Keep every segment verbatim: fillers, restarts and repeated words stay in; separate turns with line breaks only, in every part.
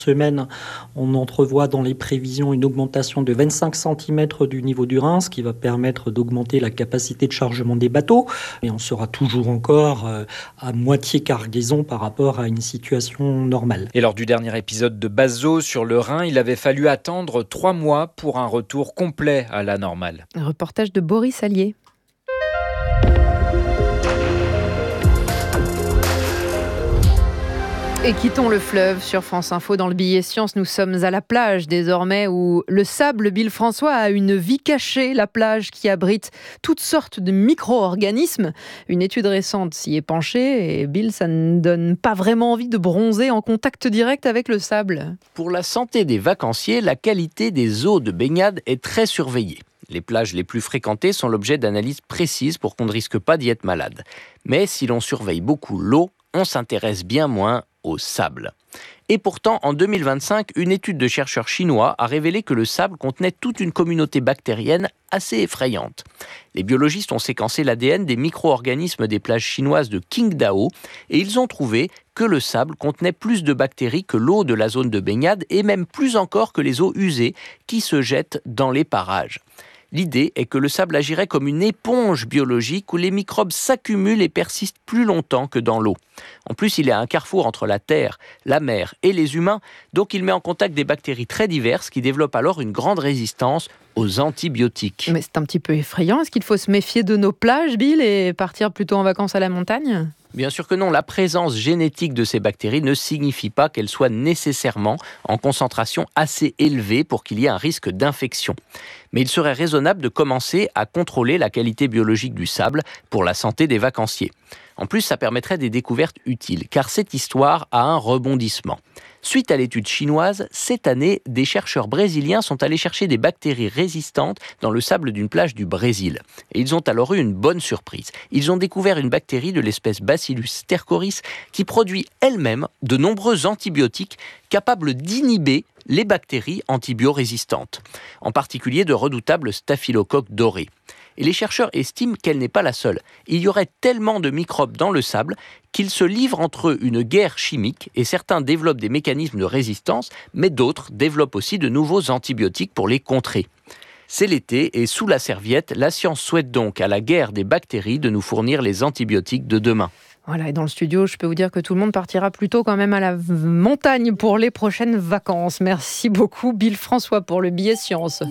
Semaine, on entrevoit dans les prévisions une augmentation de vingt-cinq centimètres du niveau du Rhin, ce qui va permettre d'augmenter la capacité de chargement des bateaux. Et on sera toujours encore à moitié cargaison par rapport à une situation normale.
Et lors du dernier épisode de Bazo sur le Rhin, il avait fallu attendre trois mois pour un retour complet à la normale.
Un reportage de Boris Allier. Et quittons le fleuve sur France Info dans le billet science. Nous sommes à la plage désormais où le sable, Bill François, a une vie cachée. La plage qui abrite toutes sortes de micro-organismes. Une étude récente s'y est penchée et Bill, ça ne donne pas vraiment envie de bronzer en contact direct avec le sable.
Pour la santé des vacanciers, la qualité des eaux de baignade est très surveillée. Les plages les plus fréquentées sont l'objet d'analyses précises pour qu'on ne risque pas d'y être malade. Mais si l'on surveille beaucoup l'eau, on s'intéresse bien moins au sable. Et pourtant, en deux mille vingt-cinq, une étude de chercheurs chinois a révélé que le sable contenait toute une communauté bactérienne assez effrayante. Les biologistes ont séquencé l'A D N des micro-organismes des plages chinoises de Qingdao et ils ont trouvé que le sable contenait plus de bactéries que l'eau de la zone de baignade et même plus encore que les eaux usées qui se jettent dans les parages. L'idée est que le sable agirait comme une éponge biologique où les microbes s'accumulent et persistent plus longtemps que dans l'eau. En plus, il est à un carrefour entre la terre, la mer et les humains, donc il met en contact des bactéries très diverses qui développent alors une grande résistance aux antibiotiques.
Mais c'est un petit peu effrayant. Est-ce qu'il faut se méfier de nos plages, Bill, et partir plutôt en vacances à la montagne ?
Bien sûr que non, la présence génétique de ces bactéries ne signifie pas qu'elles soient nécessairement en concentration assez élevée pour qu'il y ait un risque d'infection. Mais il serait raisonnable de commencer à contrôler la qualité biologique du sable pour la santé des vacanciers. En plus, ça permettrait des découvertes utiles, car cette histoire a un rebondissement. Suite à l'étude chinoise, cette année, des chercheurs brésiliens sont allés chercher des bactéries résistantes dans le sable d'une plage du Brésil. Et ils ont alors eu une bonne surprise. Ils ont découvert une bactérie de l'espèce Bacillus stercoris qui produit elle-même de nombreux antibiotiques capables d'inhiber les bactéries antibiorésistantes, en particulier de redoutables staphylocoques dorés. Et les chercheurs estiment qu'elle n'est pas la seule. Il y aurait tellement de microbes dans le sable qu'ils se livrent entre eux une guerre chimique et certains développent des mécanismes de résistance, mais d'autres développent aussi de nouveaux antibiotiques pour les contrer. C'est l'été et sous la serviette, la science souhaite donc à la guerre des bactéries de nous fournir les antibiotiques de demain.
Voilà, et dans le studio, je peux vous dire que tout le monde partira plutôt quand même à la montagne pour les prochaines vacances. Merci beaucoup, Bill François, pour le billet science.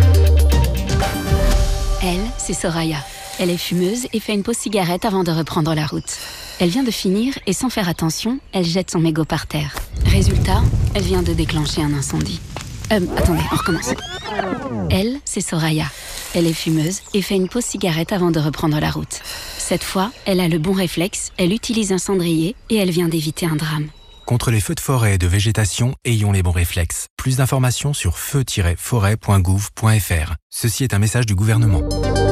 Elle, c'est Soraya. Elle est fumeuse et fait une pause cigarette avant de reprendre la route. Elle vient de finir et sans faire attention, elle jette son mégot par terre. Résultat, elle vient de déclencher un incendie. Euh, attendez, on recommence. Elle, c'est Soraya. Elle est fumeuse et fait une pause cigarette avant de reprendre la route. Cette fois, elle a le bon réflexe, elle utilise un cendrier et elle vient d'éviter un drame.
Contre les feux de forêt et de végétation, ayons les bons réflexes. Plus d'informations sur feu tiret forêt point gouv point f r. Ceci est un message du gouvernement.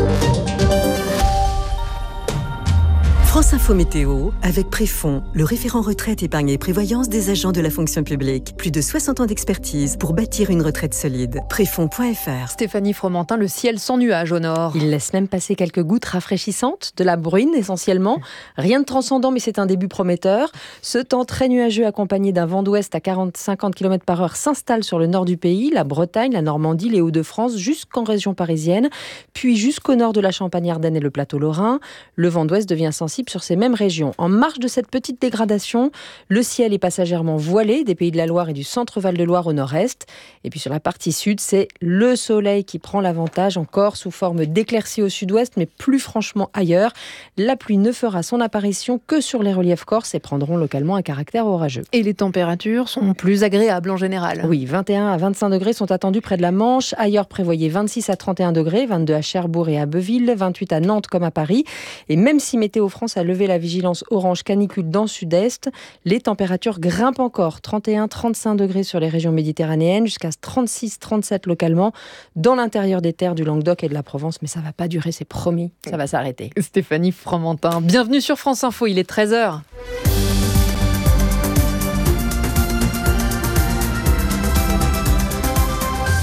France Info Météo, avec Préfond, le référent retraite, épargne et prévoyance des agents de la fonction publique. Plus de soixante ans d'expertise pour bâtir une retraite solide. Préfond point f r.
Stéphanie Fromentin, le ciel sans nuages au nord. Il laisse même passer quelques gouttes rafraîchissantes, de la bruine essentiellement. Rien de transcendant, mais c'est un début prometteur. Ce temps très nuageux accompagné d'un vent d'ouest à quarante à cinquante kilomètres par heure s'installe sur le nord du pays, la Bretagne, la Normandie, les Hauts-de-France, jusqu'en région parisienne, puis jusqu'au nord de la Champagne-Ardenne et le plateau lorrain. Le vent d'ouest devient sensible sur ces mêmes régions. En marge de cette petite dégradation, le ciel est passagèrement voilé des Pays de la Loire et du centre-Val de Loire au nord-est. Et puis sur la partie sud, c'est le soleil qui prend l'avantage, encore sous forme d'éclaircies au sud-ouest, mais plus franchement ailleurs. La pluie ne fera son apparition que sur les reliefs corses et prendront localement un caractère orageux. Et les températures sont plus agréables en général. Oui, vingt et un à vingt-cinq degrés sont attendus près de la Manche. Ailleurs, prévoyez vingt-six à trente et un degrés, vingt-deux à Cherbourg et à Beuville, vingt-huit à Nantes comme à Paris. Et même si Météo France a levé la vigilance orange canicule dans le sud-est, les températures grimpent encore. trente et un à trente-cinq degrés sur les régions méditerranéennes, jusqu'à trente-six à trente-sept localement dans l'intérieur des terres du Languedoc et de la Provence. Mais ça ne va pas durer, c'est promis, ça va s'arrêter. Stéphanie Fromentin, bienvenue sur France Info, il est treize heures.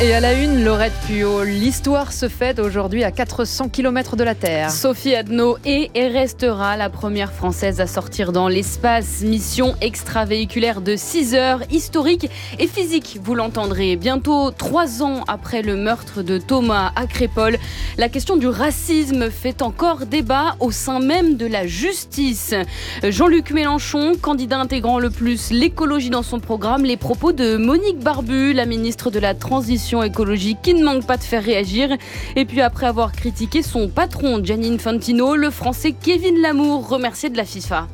Et à la une, Laurette Puot, l'histoire se fête aujourd'hui à quatre cents kilomètres de la Terre.
Sophie Adno est et restera la première Française à sortir dans l'espace. Mission extravéhiculaire de six heures, historique et physique, vous l'entendrez. Bientôt trois ans après le meurtre de Thomas à Crépol, la question du racisme fait encore débat au sein même de la justice. Jean-Luc Mélenchon, candidat intégrant le plus l'écologie dans son programme, les propos de Monique Barbu, la ministre de la Transition écologique, qui ne manque pas de faire réagir. Et puis après avoir critiqué son patron Gianni Infantino, le Français Kevin Lamour, remercié de la FIFA.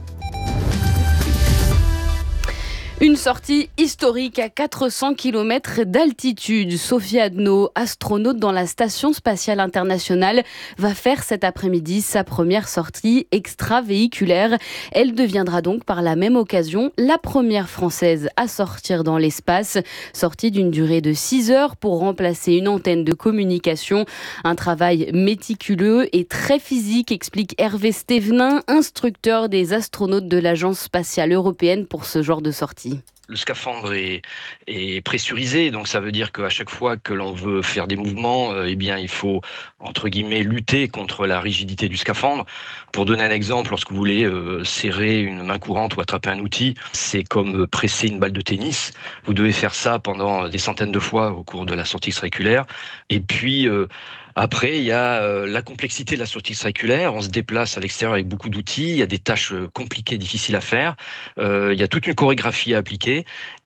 Une sortie historique à quatre cents kilomètres d'altitude. Sophie Adno, astronaute dans la Station spatiale internationale, va faire cet après-midi sa première sortie extravéhiculaire. Elle deviendra donc par la même occasion la première Française à sortir dans l'espace. Sortie d'une durée de six heures pour remplacer une antenne de communication. Un travail méticuleux et très physique, explique Hervé Stévenin, instructeur des astronautes de l'Agence spatiale européenne pour ce genre de sortie.
Le scaphandre est, est pressurisé, donc ça veut dire qu'à chaque fois que l'on veut faire des mouvements, euh, eh bien, il faut, entre guillemets, lutter contre la rigidité du scaphandre. Pour donner un exemple, lorsque vous voulez euh, serrer une main courante ou attraper un outil, c'est comme presser une balle de tennis. Vous devez faire ça pendant des centaines de fois au cours de la sortie extravéhiculaire. Et puis, euh, après, il y a euh, la complexité de la sortie extravéhiculaire. On se déplace à l'extérieur avec beaucoup d'outils. Il y a des tâches compliquées, difficiles à faire. Euh, il y a toute une chorégraphie à appliquer.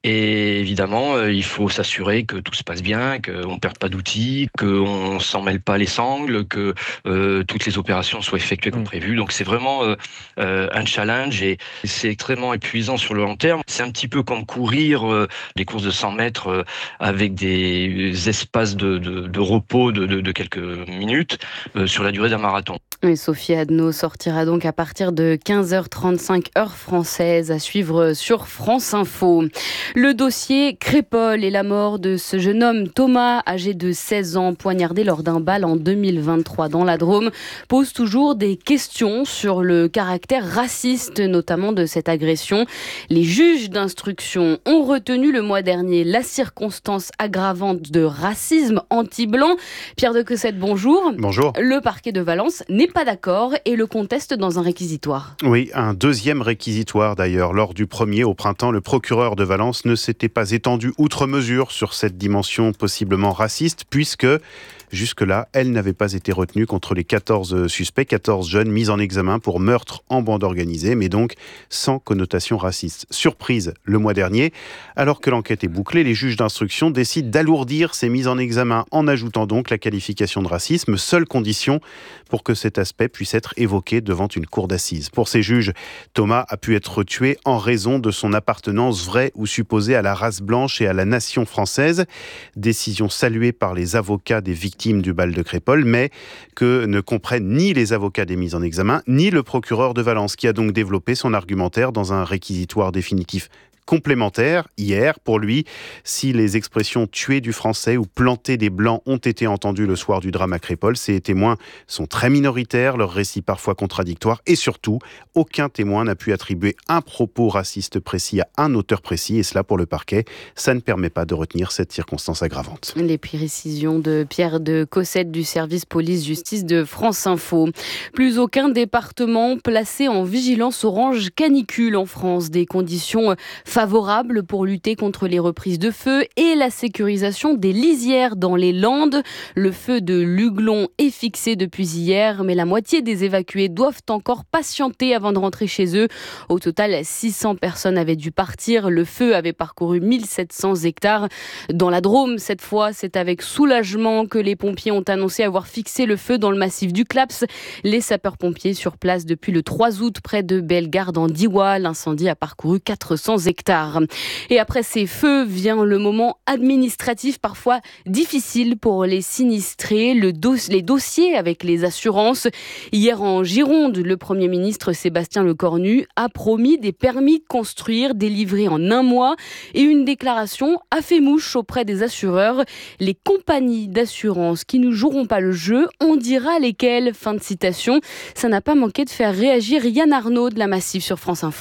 Et évidemment, euh, il faut s'assurer que tout se passe bien, qu'on ne perde pas d'outils, qu'on ne s'en mêle pas les sangles, que euh, toutes les opérations soient effectuées comme prévu. Donc c'est vraiment euh, euh, un challenge et c'est extrêmement épuisant sur le long terme. C'est un petit peu comme courir euh, des courses de cent mètres euh, avec des espaces de, de, de repos de, de, de quelques minutes euh, sur la durée d'un marathon.
Et Sophie Adno sortira donc à partir de quinze heures trente-cinq heure française, à suivre sur France Info. Le dossier Crépol et la mort de ce jeune homme Thomas, âgé de seize ans, poignardé lors d'un bal en deux mille vingt-trois dans la Drôme, pose toujours des questions sur le caractère raciste, notamment de cette agression. Les juges d'instruction ont retenu le mois dernier la circonstance aggravante de racisme anti-blanc. Pierre de Cossette, bonjour.
Bonjour.
Le parquet de Valence n'est pas d'accord et le conteste dans un réquisitoire.
Oui, un deuxième réquisitoire d'ailleurs. Lors du premier au printemps, le procureur de Valence ne s'était pas étendu outre mesure sur cette dimension possiblement raciste, puisque jusque-là, elle n'avait pas été retenue contre les quatorze suspects, quatorze jeunes mis en examen pour meurtre en bande organisée, mais donc sans connotation raciste. Surprise le mois dernier, alors que l'enquête est bouclée, les juges d'instruction décident d'alourdir ces mises en examen en ajoutant donc la qualification de racisme, seule condition pour que cet aspect puisse être évoqué devant une cour d'assises. Pour ces juges, Thomas a pu être tué en raison de son appartenance vraie ou supposée à la race blanche et à la nation française. Décision saluée par les avocats des victimes du bal de Crépol, mais que ne comprennent ni les avocats des mises en examen, ni le procureur de Valence, qui a donc développé son argumentaire dans un réquisitoire définitif complémentaire hier. Pour lui, si les expressions « tuer du français » ou « planter des blancs » ont été entendues le soir du drame à Crépol, ces témoins sont très minoritaires, leurs récits parfois contradictoires et surtout, aucun témoin n'a pu attribuer un propos raciste précis à un auteur précis et cela pour le parquet, ça ne permet pas de retenir cette circonstance aggravante.
Les précisions de Pierre de Cossette du service police-justice de France Info. Plus aucun département placé en vigilance orange canicule en France. Des conditions favorable pour lutter contre les reprises de feu et la sécurisation des lisières dans les Landes. Le feu de Luglon est fixé depuis hier, mais la moitié des évacués doivent encore patienter avant de rentrer chez eux. Au total, six cents personnes avaient dû partir. Le feu avait parcouru mille sept cents hectares. Dans la Drôme, cette fois, c'est avec soulagement que les pompiers ont annoncé avoir fixé le feu dans le massif du Claps. Les sapeurs-pompiers sur place depuis le trois août près de Bellegarde en Diois. L'incendie a parcouru quatre cents hectares. Et après ces feux vient le moment administratif parfois difficile pour les sinistrés, le dos, les dossiers avec les assurances. Hier en Gironde, le Premier ministre Sébastien Lecornu a promis des permis de construire délivrés en un mois et une déclaration a fait mouche auprès des assureurs. Les compagnies d'assurance qui ne joueront pas le jeu, on dira lesquelles. Fin de citation. Ça n'a pas manqué de faire réagir Yann Arnaud de la Massif sur France Info.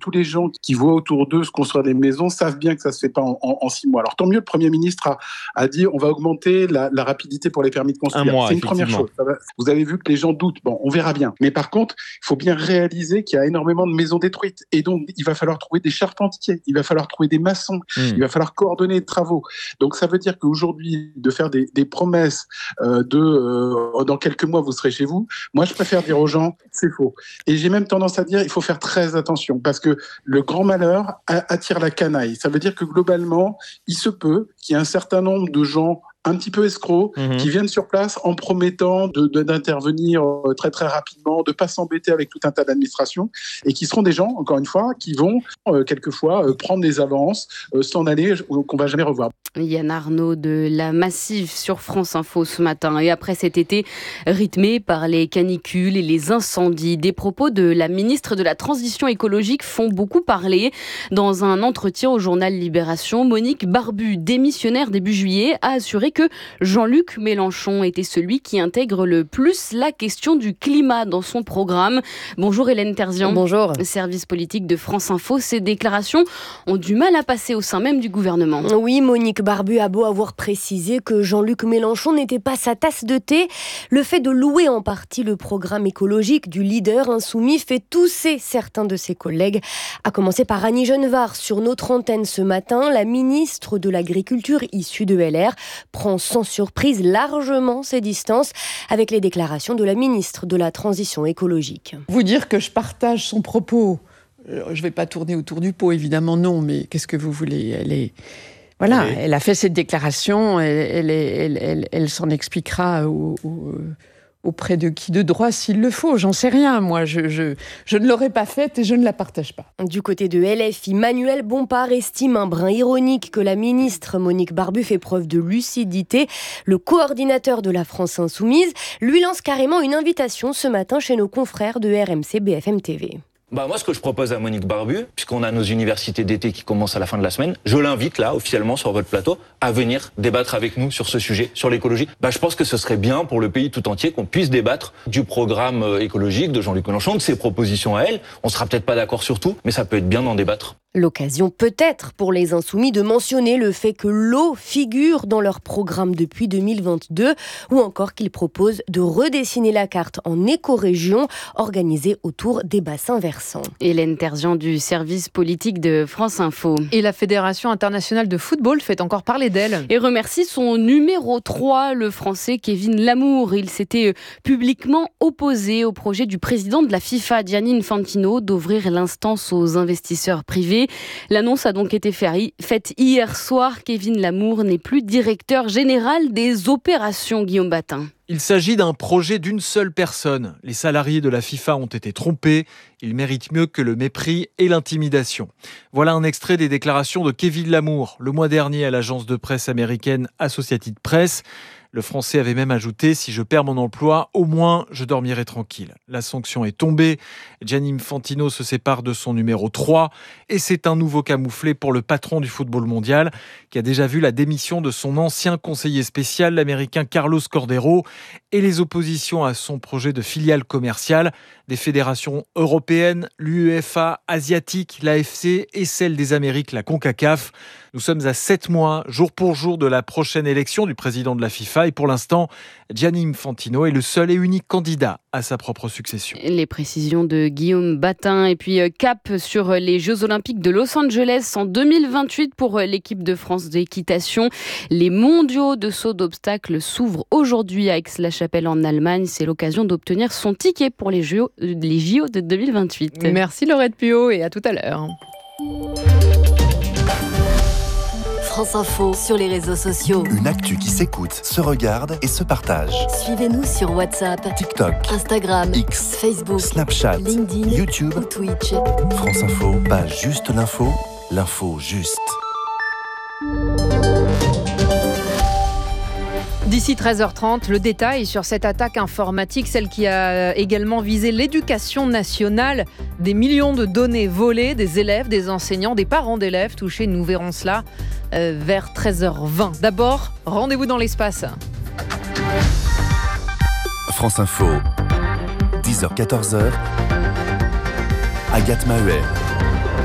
tous les gens qui voient autour d'eux se construire des maisons savent bien que ça se fait pas en, en, en six mois. Alors tant mieux, le Premier ministre a, a dit on va augmenter la, la rapidité pour les permis de construire.
Un mois,
c'est une première chose. Ça va, vous avez vu que les gens doutent. Bon, on verra bien. Mais par contre, il faut bien réaliser qu'il y a énormément de maisons détruites. Et donc, il va falloir trouver des charpentiers, il va falloir trouver des maçons, mmh. il va falloir coordonner les travaux. Donc ça veut dire qu'aujourd'hui, de faire des, des promesses euh, de euh, dans quelques mois, vous serez chez vous, moi je préfère dire aux gens, c'est faux. Et j'ai même tendance à dire, il faut faire très attention, parce que le grand malheur attire la canaille. Ça veut dire que globalement, il se peut qu'il y ait un certain nombre de gens un petit peu escrocs, mmh. qui viennent sur place en promettant de, de, d'intervenir très très rapidement, de ne pas s'embêter avec tout un tas d'administrations, et qui seront des gens, encore une fois, qui vont euh, quelquefois euh, prendre des avances, euh, s'en aller, euh, qu'on ne va jamais revoir.
Yann Arnaud de La Massive sur France Info ce matin. Et après cet été rythmé par les canicules et les incendies, des propos de la ministre de la Transition écologique font beaucoup parler. Dans un entretien au journal Libération, Monique Barbu, démissionnaire début juillet, a assuré que Jean-Luc Mélenchon était celui qui intègre le plus la question du climat dans son programme. Bonjour Hélène Terzian.
Bonjour.
Service politique de France Info. Ces déclarations ont du mal à passer au sein même du gouvernement.
Oui, Monique Barbu a beau avoir précisé que Jean-Luc Mélenchon n'était pas sa tasse de thé, le fait de louer en partie le programme écologique du leader insoumis fait tousser certains de ses collègues. À commencer par Annie Genevard sur notre antenne ce matin, la ministre de l'Agriculture issue de L R prend sans surprise largement ses distances avec les déclarations de la ministre de la Transition écologique.
Vous dire que je partage son propos, je ne vais pas tourner autour du pot, évidemment non, mais qu'est-ce que vous voulez ? Elle est... Voilà, oui. Elle a fait cette déclaration, elle, elle, elle, elle, elle s'en expliquera au, au, auprès de qui de droit s'il le faut. J'en sais rien, moi, je, je, je ne l'aurais pas faite et je ne la partage pas.
Du côté de L F I, Manuel Bompard estime un brin ironique que la ministre Monique Barbu fait preuve de lucidité. Le coordinateur de la France Insoumise lui lance carrément une invitation ce matin chez nos confrères de R M C B F M T V.
Bah moi, ce que je propose à Monique Barbu, puisqu'on a nos universités d'été qui commencent à la fin de la semaine, je l'invite là, officiellement, sur votre plateau, à venir débattre avec nous sur ce sujet, sur l'écologie. Bah, je pense que ce serait bien pour le pays tout entier qu'on puisse débattre du programme écologique de Jean-Luc Mélenchon, de ses propositions à elle. On sera peut-être pas d'accord sur tout, mais ça peut être bien d'en débattre.
L'occasion peut-être pour les Insoumis de mentionner le fait que l'eau figure dans leur programme depuis deux mille vingt-deux ou encore qu'ils proposent de redessiner la carte en éco-région organisée autour des bassins versants.
Hélène Terzian du service politique de France Info.
Et la Fédération internationale de football fait encore parler d'elle.
Et remercie son numéro trois, le Français Kevin Lamour. Il s'était publiquement opposé au projet du président de la FIFA, Gianni Infantino, d'ouvrir l'instance aux investisseurs privés. L'annonce a donc été faite hier soir. Kevin Lamour n'est plus directeur général des opérations, Guillaume Batin.
Il s'agit d'un projet d'une seule personne. Les salariés de la FIFA ont été trompés. Ils méritent mieux que le mépris et l'intimidation. Voilà un extrait des déclarations de Kevin Lamour, le mois dernier à l'agence de presse américaine Associated Press. Le Français avait même ajouté « Si je perds mon emploi, au moins je dormirai tranquille ». La sanction est tombée. Gianni Infantino se sépare de son numéro trois et c'est un nouveau camouflet pour le patron du football mondial qui a déjà vu la démission de son ancien conseiller spécial, l'américain Carlos Cordero, et les oppositions à son projet de filiale commerciale des fédérations européennes, l'U E F A, asiatique, l'A F C et celle des Amériques, la CONCACAF. Nous sommes à sept mois, jour pour jour, de la prochaine élection du président de la FIFA et pour l'instant, Gianni Infantino est le seul et unique candidat à sa propre succession.
Les précisions de Guillaume Batin et puis cap sur les Jeux Olympiques de Los Angeles en deux mille vingt-huit pour l'équipe de France d'équitation. Les mondiaux de saut d'obstacles s'ouvrent aujourd'hui à Aix-la-Chapelle en Allemagne. C'est l'occasion d'obtenir son ticket pour les J O, les J O de deux mille vingt-huit.
Merci Laurette Puot et à tout à l'heure.
France Info sur les réseaux sociaux.
Une actu qui s'écoute, se regarde et se partage.
Suivez-nous sur WhatsApp,
TikTok,
Instagram,
X,
Facebook,
Snapchat,
LinkedIn,
YouTube
ou Twitch.
France Info, pas juste l'info, l'info juste.
D'ici treize heures trente, le détail sur cette attaque informatique, celle qui a également visé l'éducation nationale. Des millions de données volées, des élèves, des enseignants, des parents d'élèves touchés. Nous verrons cela euh, vers treize heures vingt. D'abord, rendez-vous dans l'espace.
France Info, dix heures quatorze, Agathe Maheuer.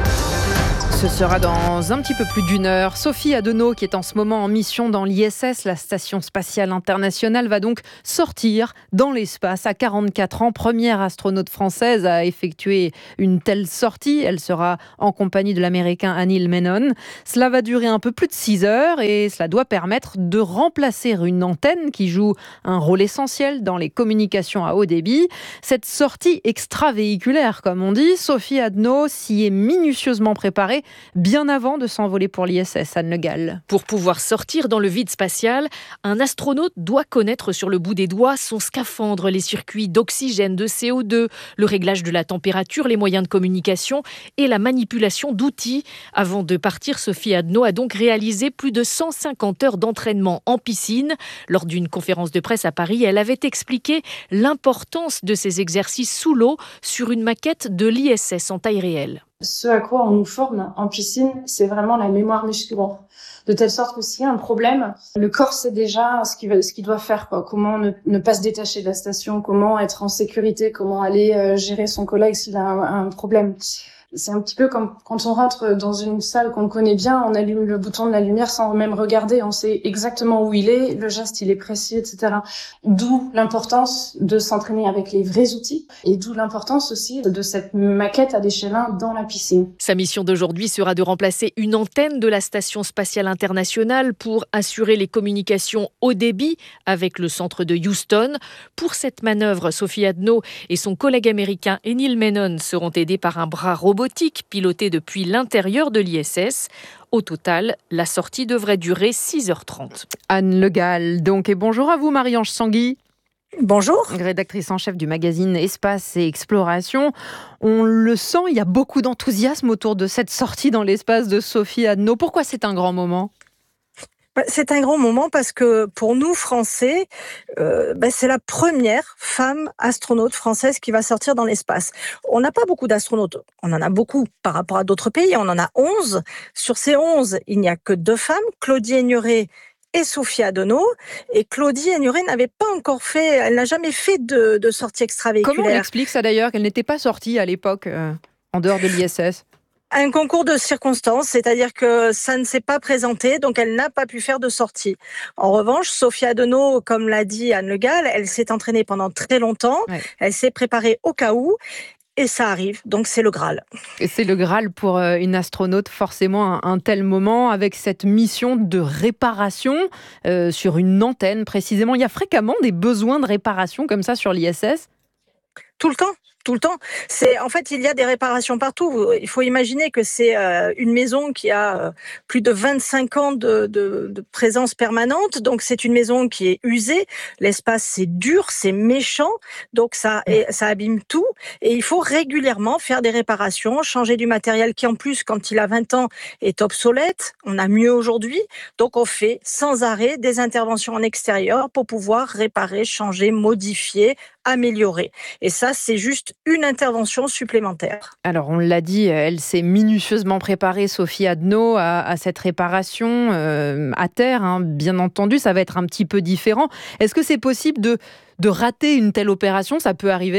Ce sera dans un petit peu plus d'une heure. Sophie Adenau, qui est en ce moment en mission dans l'I S S, la Station Spatiale Internationale, va donc sortir dans l'espace à quarante-quatre ans. Première astronaute française à effectuer une telle sortie. Elle sera en compagnie de l'Américain Neil Menon. Cela va durer un peu plus de six heures et cela doit permettre de remplacer une antenne qui joue un rôle essentiel dans les communications à haut débit. Cette sortie extravéhiculaire, comme on dit, Sophie Adenau s'y est minutieusement préparée bien avant de s'envoler pour l'I S S, Anne Le Gall.
Pour pouvoir sortir dans le vide spatial, un astronaute doit connaître sur le bout des doigts son scaphandre, les circuits d'oxygène, de C O deux, le réglage de la température, les moyens de communication et la manipulation d'outils. Avant de partir, Sophie Adenau a donc réalisé plus de cent cinquante heures d'entraînement en piscine. Lors d'une conférence de presse à Paris, elle avait expliqué l'importance de ces exercices sous l'eau sur une maquette de l'I S S en taille réelle.
Ce à quoi on nous forme en piscine, c'est vraiment la mémoire musculaire. De telle sorte que s'il y a un problème, le corps sait déjà ce qu'il, ce qu'il doit faire, quoi. Comment ne, ne pas se détacher de la station, comment être en sécurité, comment aller euh, gérer son collègue s'il a un, un problème. C'est un petit peu comme quand on rentre dans une salle qu'on connaît bien, on allume le bouton de la lumière sans même regarder, on sait exactement où il est, le geste il est précis, et cetera. D'où l'importance de s'entraîner avec les vrais outils et d'où l'importance aussi de cette maquette à l'échelle un dans la piscine.
Sa mission d'aujourd'hui sera de remplacer une antenne de la Station Spatiale Internationale pour assurer les communications haut débit avec le centre de Houston. Pour cette manœuvre, Sophie Adenau et son collègue américain Neil Menon seront aidés par un bras robotique piloté depuis l'intérieur de l'I S S. Au total, la sortie devrait durer six heures trente.
Anne Le Gall, donc, et bonjour à vous Marie-Ange Sanguy.
Bonjour.
Rédactrice en chef du magazine Espace et Exploration. On le sent, il y a beaucoup d'enthousiasme autour de cette sortie dans l'espace de Sophie Adenau. Pourquoi c'est un grand moment ?
C'est un grand moment parce que pour nous, Français, euh, ben c'est la première femme astronaute française qui va sortir dans l'espace. On n'a pas beaucoup d'astronautes. On en a beaucoup par rapport à d'autres pays. On en a onze. Sur ces onze, il n'y a que deux femmes, Claudie Aigneret et Sophie Adenau. Et Claudie Aigneret n'avait pas encore fait, elle n'a jamais fait de, de sortie extravéhiculaire.
Comment on explique ça d'ailleurs, qu'elle n'était pas sortie à l'époque euh, en dehors de l'I S S ?
Un concours de circonstances, c'est-à-dire que ça ne s'est pas présenté, donc elle n'a pas pu faire de sortie. En revanche, Sophie Adenau, comme l'a dit Anne Le Gall, elle s'est entraînée pendant très longtemps, ouais. Elle s'est préparée au cas où, et ça arrive, donc c'est le Graal.
Et c'est le Graal pour une astronaute, forcément, un, un tel moment, avec cette mission de réparation euh, sur une antenne, précisément. Il y a fréquemment des besoins de réparation comme ça sur l'I S S ?
Tout le temps. Tout le temps. C'est, en fait, il y a des réparations partout. Il faut imaginer que c'est euh, une maison qui a euh, plus de vingt-cinq ans de, de, de présence permanente. Donc, c'est une maison qui est usée. L'espace, c'est dur, c'est méchant. Donc, ça, et, ça abîme tout. Et il faut régulièrement faire des réparations, changer du matériel qui, en plus, quand il a vingt ans, est obsolète. On a mieux aujourd'hui. Donc, on fait sans arrêt des interventions en extérieur pour pouvoir réparer, changer, modifier, améliorer. Et ça, c'est juste une intervention supplémentaire.
Alors, on l'a dit, elle s'est minutieusement préparée, Sophie Adenau, à, à cette réparation euh, à terre. Hein. Bien entendu, ça va être un petit peu différent. Est-ce que c'est possible de, de rater une telle opération ? Ça peut arriver ?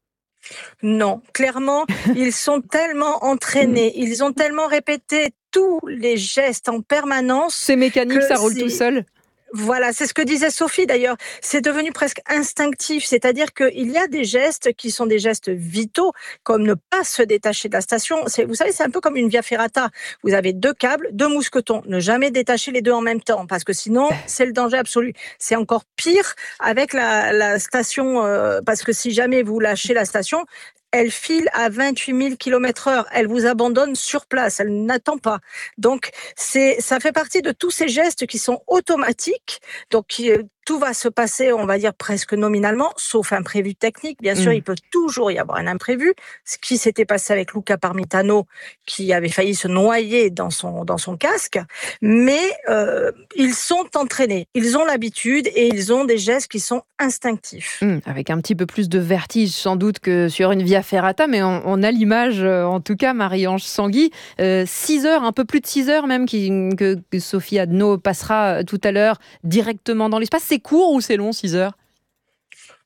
Non, clairement, ils sont tellement entraînés, ils ont tellement répété tous les gestes en permanence.
C'est mécanique, ça roule tout seul ?
Voilà, c'est ce que disait Sophie d'ailleurs. C'est devenu presque instinctif, c'est-à-dire qu'il y a des gestes qui sont des gestes vitaux, comme ne pas se détacher de la station. C'est, vous savez, c'est un peu comme une via ferrata. Vous avez deux câbles, deux mousquetons. Ne jamais détacher les deux en même temps, parce que sinon, c'est le danger absolu. C'est encore pire avec la, la station, euh, parce que si jamais vous lâchez la station, elle file à vingt-huit mille kilomètres heure. Elle vous abandonne sur place. Elle n'attend pas. Donc, c'est, ça fait partie de tous ces gestes qui sont automatiques. Donc, qui, tout va se passer, on va dire, presque nominalement, sauf imprévu technique. Bien sûr, mmh. il peut toujours y avoir un imprévu. Ce qui s'était passé avec Luca Parmitano, qui avait failli se noyer dans son, dans son casque. Mais euh, ils sont entraînés. Ils ont l'habitude et ils ont des gestes qui sont instinctifs.
Mmh, avec un petit peu plus de vertige, sans doute, que sur une via ferrata. Mais on, on a l'image, en tout cas, Marie-Ange Sanguy. Euh, six heures, un peu plus de six heures même, qui, que, que Sophie Adenau passera tout à l'heure directement dans l'espace. C'est court ou c'est long, six heures ?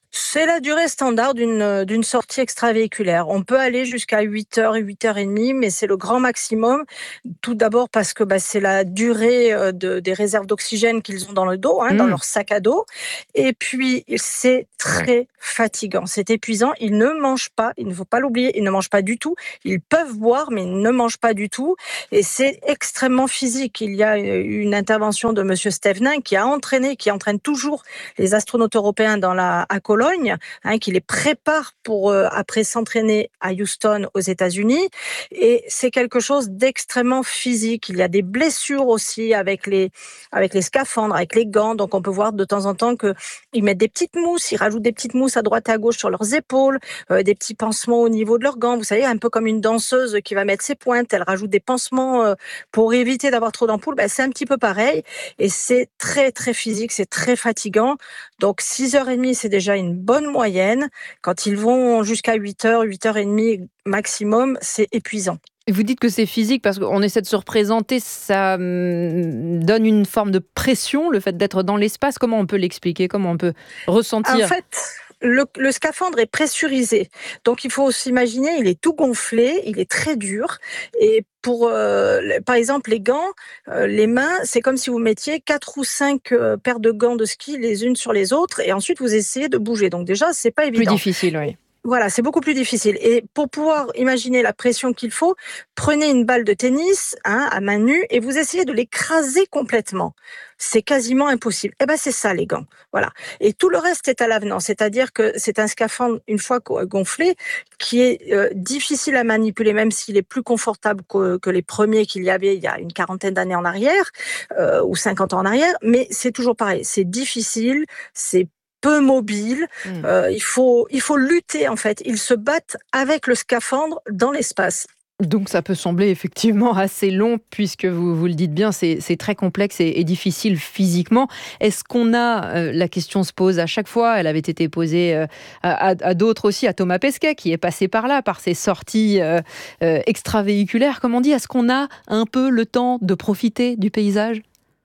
C'est la durée standard d'une, d'une sortie extravéhiculaire. On peut aller jusqu'à huit heures, huit heures trente, mais c'est le grand maximum. Tout d'abord parce que bah, c'est la durée de, des réserves d'oxygène qu'ils ont dans le dos, hein, mmh. dans leur sac à dos. Et puis, c'est très fatigant, c'est épuisant. Ils ne mangent pas, il ne faut pas l'oublier, ils ne mangent pas du tout. Ils peuvent boire, mais ils ne mangent pas du tout. Et c'est extrêmement physique. Il y a une intervention de monsieur Stevenin qui a entraîné, qui entraîne toujours les astronautes européens dans la, à Cologne, hein, qui les prépare pour euh, après s'entraîner à Houston aux États-Unis. Et c'est quelque chose d'extrêmement physique. Il y a des blessures aussi avec les, avec les scaphandres, avec les gants. Donc on peut voir de temps en temps qu'ils mettent des petites mousses, ils rajoutent des petites mousses à droite et à gauche sur leurs épaules, euh, des petits pansements au niveau de leurs gants. Vous savez, un peu comme une danseuse qui va mettre ses pointes, elle rajoute des pansements euh, pour éviter d'avoir trop d'ampoules. Ben, c'est un petit peu pareil. Et c'est très, très physique, c'est très fatigant. Donc six heures trente, c'est déjà une bonne moyenne. Quand ils vont jusqu'à huit heures, huit heures trente maximum, c'est épuisant.
Et vous dites que c'est physique parce qu'on essaie de se représenter, ça donne une forme de pression, le fait d'être dans l'espace. Comment on peut l'expliquer? Comment on peut ressentir?
En fait, le, le scaphandre est pressurisé. Donc il faut s'imaginer, il est tout gonflé, il est très dur. Et pour, euh, par exemple, les gants, euh, les mains, c'est comme si vous mettiez quatre ou cinq euh, paires de gants de ski les unes sur les autres et ensuite vous essayez de bouger. Donc déjà, c'est pas évident.
Plus difficile, oui.
Voilà, c'est beaucoup plus difficile. Et pour pouvoir imaginer la pression qu'il faut, prenez une balle de tennis hein, à main nue et vous essayez de l'écraser complètement. C'est quasiment impossible. Eh ben c'est ça les gants. Voilà. Et tout le reste est à l'avenant, c'est-à-dire que c'est un scaphandre une fois gonflé qui est euh, difficile à manipuler, même s'il est plus confortable que, que les premiers qu'il y avait il y a une quarantaine d'années en arrière euh, ou cinquante ans en arrière. Mais c'est toujours pareil. C'est difficile. C'est peu mobile, mmh. euh, il faut, il faut lutter en fait. Ils se battent avec le scaphandre dans l'espace.
Donc ça peut sembler effectivement assez long puisque vous, vous le dites bien, c'est, c'est très complexe et, et difficile physiquement. Est-ce qu'on a, euh, la question se pose à chaque fois, elle avait été posée euh, à, à d'autres aussi, à Thomas Pesquet qui est passé par là, par ses sorties euh, euh, extravéhiculaires, comme on dit. Est-ce qu'on a un peu le temps de profiter du paysage ?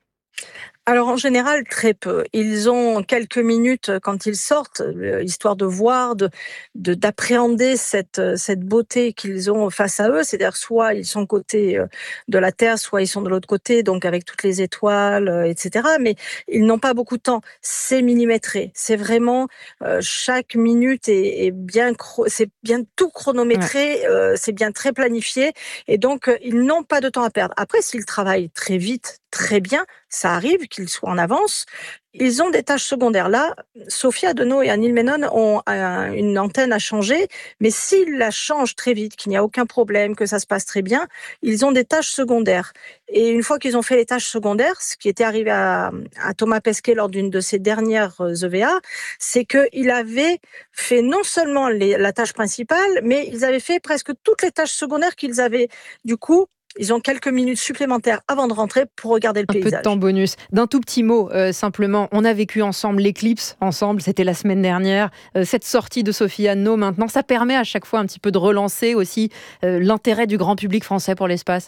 Alors en général, très peu. Ils ont quelques minutes quand ils sortent, histoire de voir, de, de d'appréhender cette, cette beauté qu'ils ont face à eux. C'est-à-dire soit ils sont côté de la Terre, soit ils sont de l'autre côté, donc avec toutes les étoiles, et cetera. Mais ils n'ont pas beaucoup de temps. C'est millimétré. C'est vraiment euh, chaque minute est, est bien, c'est bien tout chronométré. Ouais. Euh, c'est bien très planifié, et donc euh, ils n'ont pas de temps à perdre. Après, s'ils travaillent très vite, très bien, ça arrive qu'ils soient en avance. Ils ont des tâches secondaires. Là, Sophie Adenau et Anil Menon ont un, une antenne à changer, mais s'ils la changent très vite, qu'il n'y a aucun problème, que ça se passe très bien, ils ont des tâches secondaires. Et une fois qu'ils ont fait les tâches secondaires, ce qui était arrivé à, à Thomas Pesquet lors d'une de ses dernières E V A, c'est qu'il avait fait non seulement les, la tâche principale, mais ils avaient fait presque toutes les tâches secondaires qu'ils avaient. Du coup, ils ont quelques minutes supplémentaires avant de rentrer pour regarder le
un
paysage.
Un peu de temps bonus. D'un tout petit mot, euh, simplement, on a vécu ensemble l'éclipse, ensemble, c'était la semaine dernière. Euh, cette sortie de Sophie Adenau, maintenant, ça permet à chaque fois un petit peu de relancer aussi euh, l'intérêt du grand public français pour l'espace.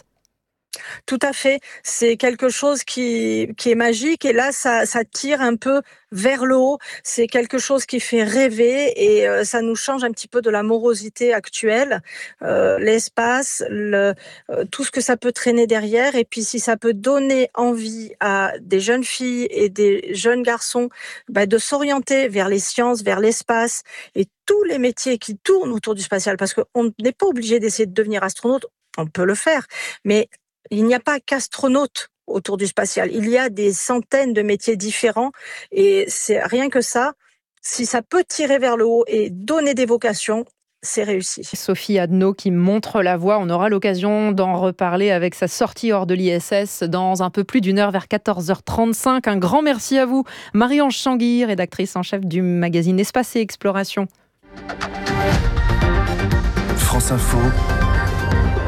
Tout à fait. C'est quelque chose qui, qui est magique et là, ça, ça tire un peu vers le haut. C'est quelque chose qui fait rêver et euh, ça nous change un petit peu de la morosité actuelle. Euh, l'espace, le, euh, tout ce que ça peut traîner derrière et puis si ça peut donner envie à des jeunes filles et des jeunes garçons bah, de s'orienter vers les sciences, vers l'espace et tous les métiers qui tournent autour du spatial parce qu'on n'est pas obligé d'essayer de devenir astronaute, on peut le faire, mais il n'y a pas qu'astronaute autour du spatial. Il y a des centaines de métiers différents et c'est rien que ça. Si ça peut tirer vers le haut et donner des vocations, c'est réussi.
Sophie Adenau qui montre la voie. On aura l'occasion d'en reparler avec sa sortie hors de l'I S S dans un peu plus d'une heure, vers quatorze heures trente-cinq. Un grand merci à vous, Marie-Ange Changuy, rédactrice en chef du magazine Espace et Exploration.
France Info.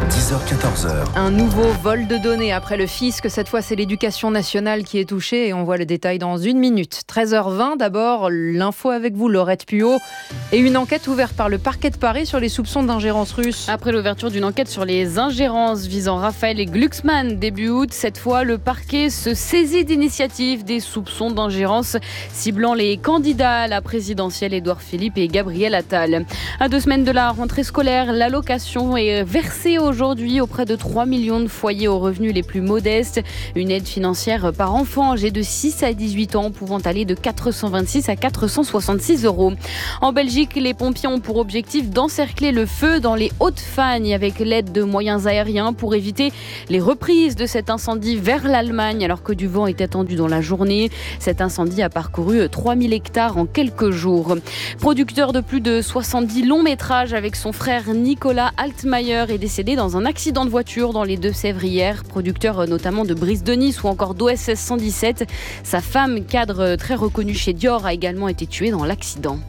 dix heures quatorze heures.
Un nouveau vol de données après le fisc. Cette fois, c'est l'éducation nationale qui est touchée et on voit le détail dans une minute. treize heures vingt, d'abord, l'info avec vous, Laurette Puot. Et une enquête ouverte par le parquet de Paris sur les soupçons d'ingérence russe.
Après l'ouverture d'une enquête sur les ingérences visant Raphaël et Glucksmann début août, cette fois, le parquet se saisit d'initiatives des soupçons d'ingérence ciblant les candidats à la présidentielle Édouard Philippe et Gabriel Attal. À deux semaines de la rentrée scolaire, l'allocation est versée aujourd'hui auprès de trois millions de foyers aux revenus les plus modestes. Une aide financière par enfant âgé de six à dix-huit ans pouvant aller de quatre cent vingt-six à quatre cent soixante-six euros. En Belgique, les pompiers ont pour objectif d'encercler le feu dans les Hautes-Fagnes avec l'aide de moyens aériens pour éviter les reprises de cet incendie vers l'Allemagne alors que du vent est attendu dans la journée. Cet incendie a parcouru trois mille hectares en quelques jours. Producteur de plus de soixante-dix longs métrages avec son frère Nicolas Altmaier est décédé dans un accident de voiture dans les Deux-Sèvres hier. Producteur notamment de Brise de Nice ou encore d'O S S cent dix-sept. Sa femme, cadre très reconnue chez Dior, a également été tuée dans l'accident.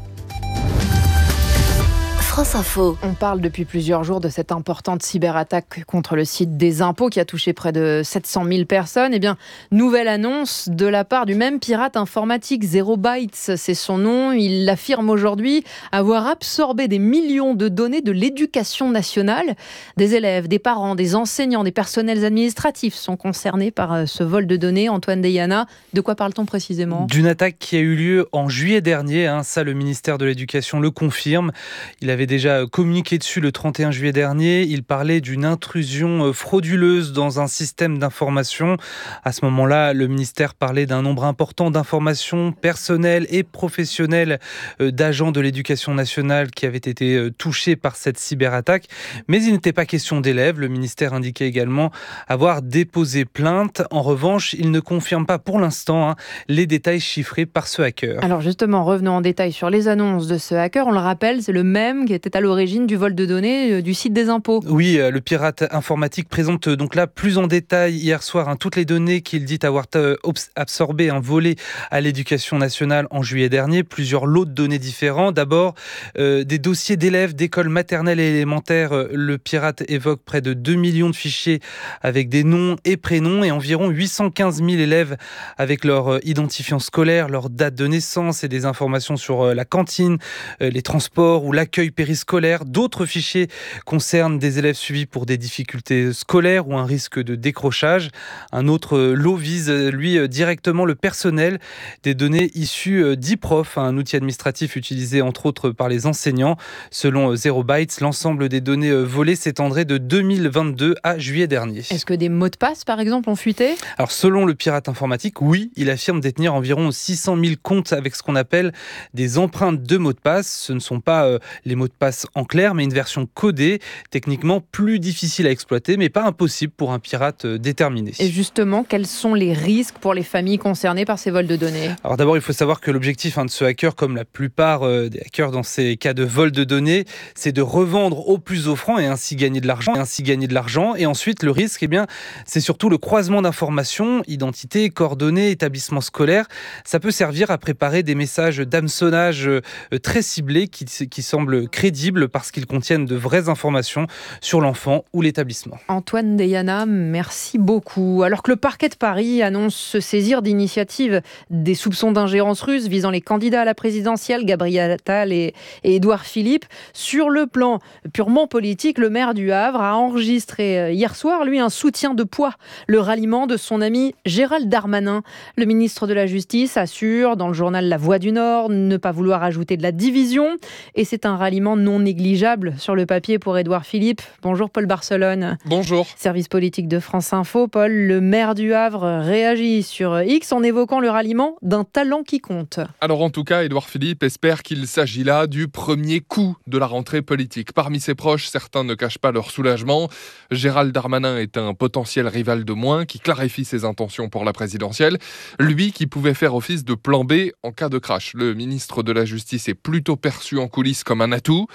France Info.
On parle depuis plusieurs jours de cette importante cyberattaque contre le site des impôts qui a touché près de sept cent mille personnes. Eh bien, nouvelle annonce de la part du même pirate informatique, Zero Bytes, c'est son nom. Il affirme aujourd'hui avoir absorbé des millions de données de l'éducation nationale. Des élèves, des parents, des enseignants, des personnels administratifs sont concernés par ce vol de données. Antoine Deyana, de quoi parle-t-on précisément ?
D'une attaque qui a eu lieu en juillet dernier. Hein, ça, le ministère de l'Éducation le confirme. Il avait déjà communiqué dessus le trente et un juillet dernier. Il parlait d'une intrusion frauduleuse dans un système d'information. À ce moment-là, le ministère parlait d'un nombre important d'informations personnelles et professionnelles d'agents de l'éducation nationale qui avaient été touchés par cette cyberattaque. Mais il n'était pas question d'élèves. Le ministère indiquait également avoir déposé plainte. En revanche, il ne confirme pas pour l'instant hein, les détails chiffrés par ce hacker.
Alors justement, revenons en détail sur les annonces de ce hacker. On le rappelle, c'est le même qui était à l'origine du vol de données du site des impôts.
Oui, le pirate informatique présente donc là plus en détail hier soir hein, toutes les données qu'il dit avoir absorbées, hein, volées à l'éducation nationale en juillet dernier. Plusieurs lots de données différents. D'abord, euh, des dossiers d'élèves d'écoles maternelles et élémentaires. Le pirate évoque près de deux millions de fichiers avec des noms et prénoms et environ huit cent quinze mille élèves avec leur identifiant scolaire, leur date de naissance et des informations sur la cantine, les transports ou l'accueil périscolaire. D'autres fichiers concernent des élèves suivis pour des difficultés scolaires ou un risque de décrochage. Un autre lot vise, lui, directement le personnel, des données issues d'e-prof, un outil administratif utilisé entre autres par les enseignants. Selon Zero Bytes, l'ensemble des données volées s'étendrait de deux mille vingt-deux à juillet dernier.
Est-ce que des mots de passe, par exemple, ont fuité ?
Alors, selon le pirate informatique, oui, il affirme détenir environ six cent mille comptes avec ce qu'on appelle des empreintes de mots de passe. Ce ne sont pas euh, les mots de passe en clair, mais une version codée, techniquement plus difficile à exploiter, mais pas impossible pour un pirate déterminé.
Et justement, quels sont les risques pour les familles concernées par ces vols de données ?
Alors d'abord, il faut savoir que l'objectif hein, de ce hacker, comme la plupart euh, des hackers dans ces cas de vol de données, c'est de revendre au plus offrant et ainsi gagner de l'argent. Et ainsi gagner de l'argent. Et ensuite, le risque, eh bien, c'est surtout le croisement d'informations, identité, coordonnées, établissement scolaire. Ça peut servir à préparer des messages d'hameçonnage euh, très ciblés qui, qui semblent crédibles parce qu'ils contiennent de vraies informations sur l'enfant ou l'établissement.
Antoine Deyana, merci beaucoup. Alors que le parquet de Paris annonce se saisir d'initiatives des soupçons d'ingérence russe visant les candidats à la présidentielle, Gabriel Attal et, et Édouard Philippe, sur le plan purement politique, le maire du Havre a enregistré hier soir, lui, un soutien de poids, le ralliement de son ami Gérald Darmanin. Le ministre de la Justice assure dans le journal La Voix du Nord ne pas vouloir ajouter de la division et c'est un ralliement non négligeable sur le papier pour Édouard Philippe. Bonjour Paul Barcelone.
Bonjour.
Service politique de France Info. Paul, le maire du Havre réagit sur X en évoquant le ralliement d'un talent qui compte.
Alors en tout cas, Édouard Philippe espère qu'il s'agit là du premier coup de la rentrée politique. Parmi ses proches, certains ne cachent pas leur soulagement. Gérald Darmanin est un potentiel rival de moins qui clarifie ses intentions pour la présidentielle. Lui qui pouvait faire office de plan B en cas de crash. Le ministre de la Justice est plutôt perçu en coulisses comme un atout.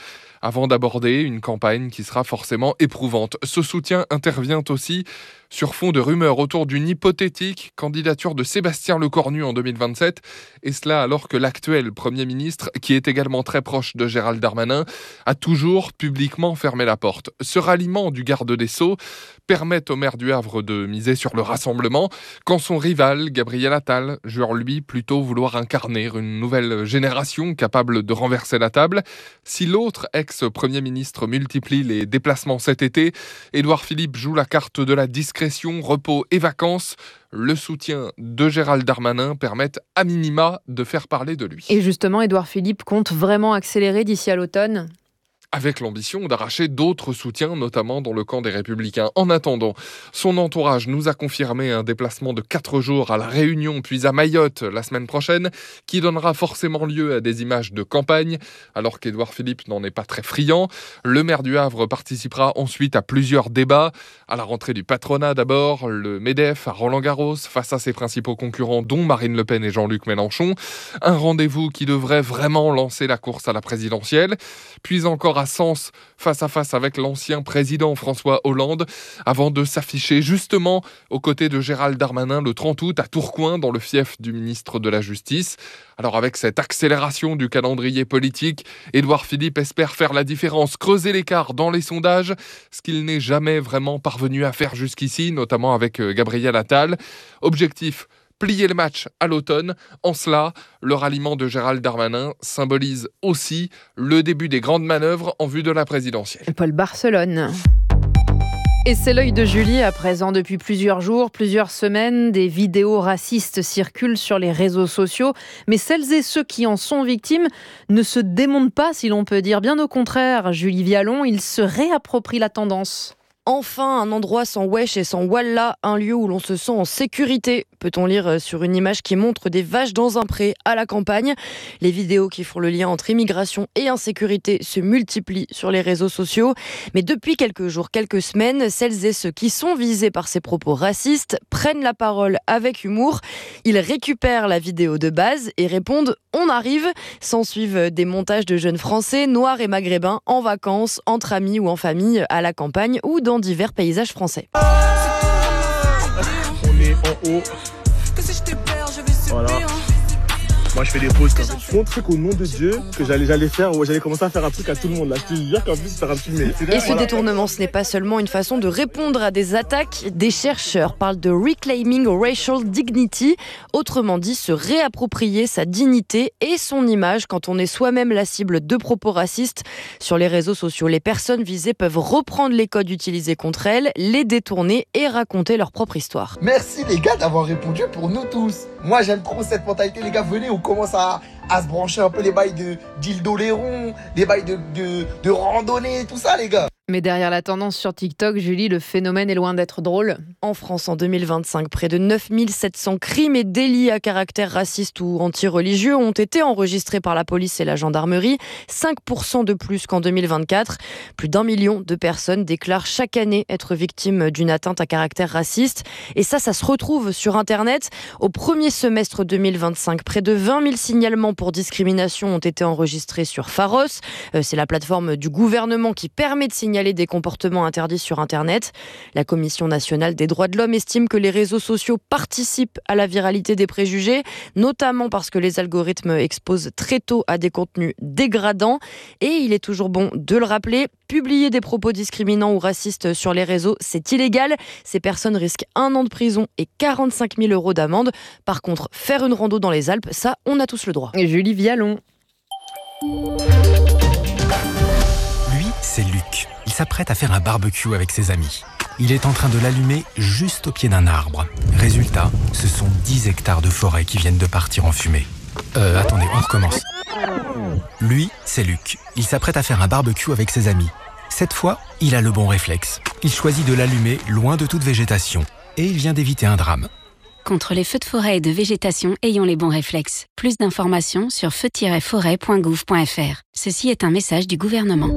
avant d'aborder une campagne qui sera forcément éprouvante. Ce soutien intervient aussi sur fond de rumeurs autour d'une hypothétique candidature de Sébastien Lecornu en deux mille vingt-sept, et cela alors que l'actuel Premier ministre, qui est également très proche de Gérald Darmanin, a toujours publiquement fermé la porte. Ce ralliement du garde des Sceaux permet au maire du Havre de miser sur le rassemblement, quand son rival, Gabriel Attal, jure lui plutôt vouloir incarner une nouvelle génération capable de renverser la table. Si l'autre ex-Premier ministre multiplie les déplacements cet été, Édouard Philippe joue la carte de la discrétion, repos et vacances. Le soutien de Gérald Darmanin permet à minima de faire parler de lui.
Et justement, Édouard Philippe compte vraiment accélérer d'ici à l'automne ?
Avec l'ambition d'arracher d'autres soutiens, notamment dans le camp des Républicains. En attendant, son entourage nous a confirmé un déplacement de quatre jours à La Réunion, puis à Mayotte la semaine prochaine, qui donnera forcément lieu à des images de campagne, alors qu'Édouard Philippe n'en est pas très friand. Le maire du Havre participera ensuite à plusieurs débats, à la rentrée du patronat d'abord, le MEDEF à Roland-Garros, face à ses principaux concurrents, dont Marine Le Pen et Jean-Luc Mélenchon. Un rendez-vous qui devrait vraiment lancer la course à la présidentielle, puis encore à Sens, face à face avec l'ancien président François Hollande, avant de s'afficher justement aux côtés de Gérald Darmanin le trente août à Tourcoing, dans le fief du ministre de la Justice. Alors avec cette accélération du calendrier politique, Édouard Philippe espère faire la différence, creuser l'écart dans les sondages, ce qu'il n'est jamais vraiment parvenu à faire jusqu'ici, notamment avec Gabriel Attal. Objectif: plier le match à l'automne. En cela, le ralliement de Gérald Darmanin symbolise aussi le début des grandes manœuvres en vue de la présidentielle.
Paul Barcelone. Et c'est l'œil de Julie à présent. Depuis plusieurs jours, plusieurs semaines, des vidéos racistes circulent sur les réseaux sociaux. Mais celles et ceux qui en sont victimes ne se démontent pas, si l'on peut dire. Bien au contraire, Julie Vialon, ils se réapproprient la tendance.
Enfin, un endroit sans wesh et sans wallah, un lieu où l'on se sent en sécurité, peut-on lire sur une image qui montre des vaches dans un pré à la campagne. Les vidéos qui font le lien entre immigration et insécurité se multiplient sur les réseaux sociaux. Mais depuis quelques jours, quelques semaines, celles et ceux qui sont visés par ces propos racistes prennent la parole avec humour. Ils récupèrent la vidéo de base et répondent « On arrive ». S'ensuivent des montages de jeunes Français, noirs et maghrébins, en vacances, entre amis ou en famille, à la campagne ou dans divers paysages français.
On est en haut. Voilà. Moi je fais des pauses comme ça. Je montre qu'au nom de Dieu que j'allais, j'allais faire, ouais, j'allais commencer à faire un truc à tout le monde là. Je te jure qu'en plus ça va me filmer.
Et ce détournement, ce n'est pas seulement une façon de répondre à des attaques. Des chercheurs parlent de reclaiming racial dignity, autrement dit se réapproprier sa dignité et son image quand on est soi-même la cible de propos racistes. Sur les réseaux sociaux, les personnes visées peuvent reprendre les codes utilisés contre elles, les détourner et raconter leur propre histoire.
Merci les gars d'avoir répondu pour nous tous. Moi j'aime trop cette mentalité, les gars, venez, on commence à, à se brancher un peu les bails de dildo Léron, les bails de, de, de randonnée, tout ça les gars.
Mais derrière la tendance sur TikTok, Julie, le phénomène est loin d'être drôle.
En France, en deux mille vingt-cinq, près de neuf mille sept cents crimes et délits à caractère raciste ou anti-religieux ont été enregistrés par la police et la gendarmerie, cinq pour cent de plus qu'en deux mille vingt-quatre. Plus d'un million de personnes déclarent chaque année être victimes d'une atteinte à caractère raciste. Et ça, ça se retrouve sur Internet. Au premier semestre deux mille vingt-cinq, près de vingt mille signalements pour discrimination ont été enregistrés sur Pharos. C'est la plateforme du gouvernement qui permet de signaler des comportements interdits sur Internet. La Commission nationale des droits de l'homme estime que les réseaux sociaux participent à la viralité des préjugés, notamment parce que les algorithmes exposent très tôt à des contenus dégradants. Et il est toujours bon de le rappeler, publier des propos discriminants ou racistes sur les réseaux, c'est illégal. Ces personnes risquent un an de prison et quarante-cinq mille euros d'amende. Par contre, faire une rando dans les Alpes, ça, on a tous le droit.
Et Julie Vialon.
Lui, c'est Luc. Il s'apprête à faire un barbecue avec ses amis. Il est en train de l'allumer juste au pied d'un arbre. Résultat, ce sont dix hectares de forêt qui viennent de partir en fumée. Euh, attendez, on recommence. Lui, c'est Luc. Il s'apprête à faire un barbecue avec ses amis. Cette fois, il a le bon réflexe. Il choisit de l'allumer loin de toute végétation. Et il vient d'éviter un drame.
Contre les feux de forêt et de végétation, ayons les bons réflexes. Plus d'informations sur feu tiret forêt point gouv point f r. Ceci est un message du gouvernement.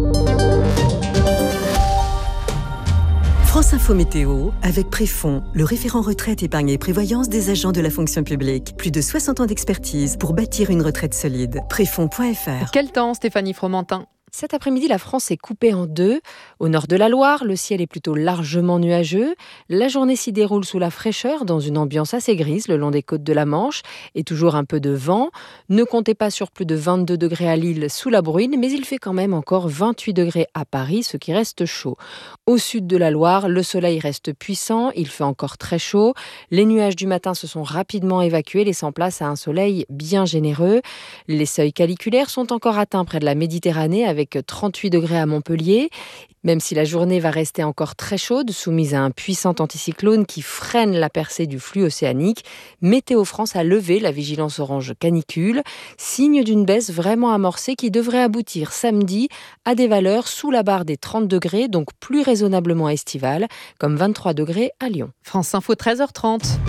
France Info Météo, avec Préfond, le référent retraite, épargne et prévoyance des agents de la fonction publique. Plus de soixante ans d'expertise pour bâtir une retraite solide. Préfond point f r.
Quel temps, Stéphanie Fromentin ? Cet après-midi, la France est coupée en deux. Au nord de la Loire, le ciel est plutôt largement nuageux. La journée s'y déroule sous la fraîcheur, dans une ambiance assez grise le long des côtes de la Manche, et toujours un peu de vent. Ne comptez pas sur plus de vingt-deux degrés à Lille sous la bruine, mais il fait quand même encore vingt-huit degrés à Paris, ce qui reste chaud. Au sud de la Loire, le soleil reste puissant, il fait encore très chaud. Les nuages du matin se sont rapidement évacués, laissant place à un soleil bien généreux. Les seuils caliculaires sont encore atteints près de la Méditerranée, avec avec trente-huit degrés à Montpellier. Même si la journée va rester encore très chaude, soumise à un puissant anticyclone qui freine la percée du flux océanique, Météo France a levé la vigilance orange canicule, signe d'une baisse vraiment amorcée qui devrait aboutir samedi à des valeurs sous la barre des trente degrés, donc plus raisonnablement estivales, comme vingt-trois degrés à Lyon.
France Info, treize heures trente.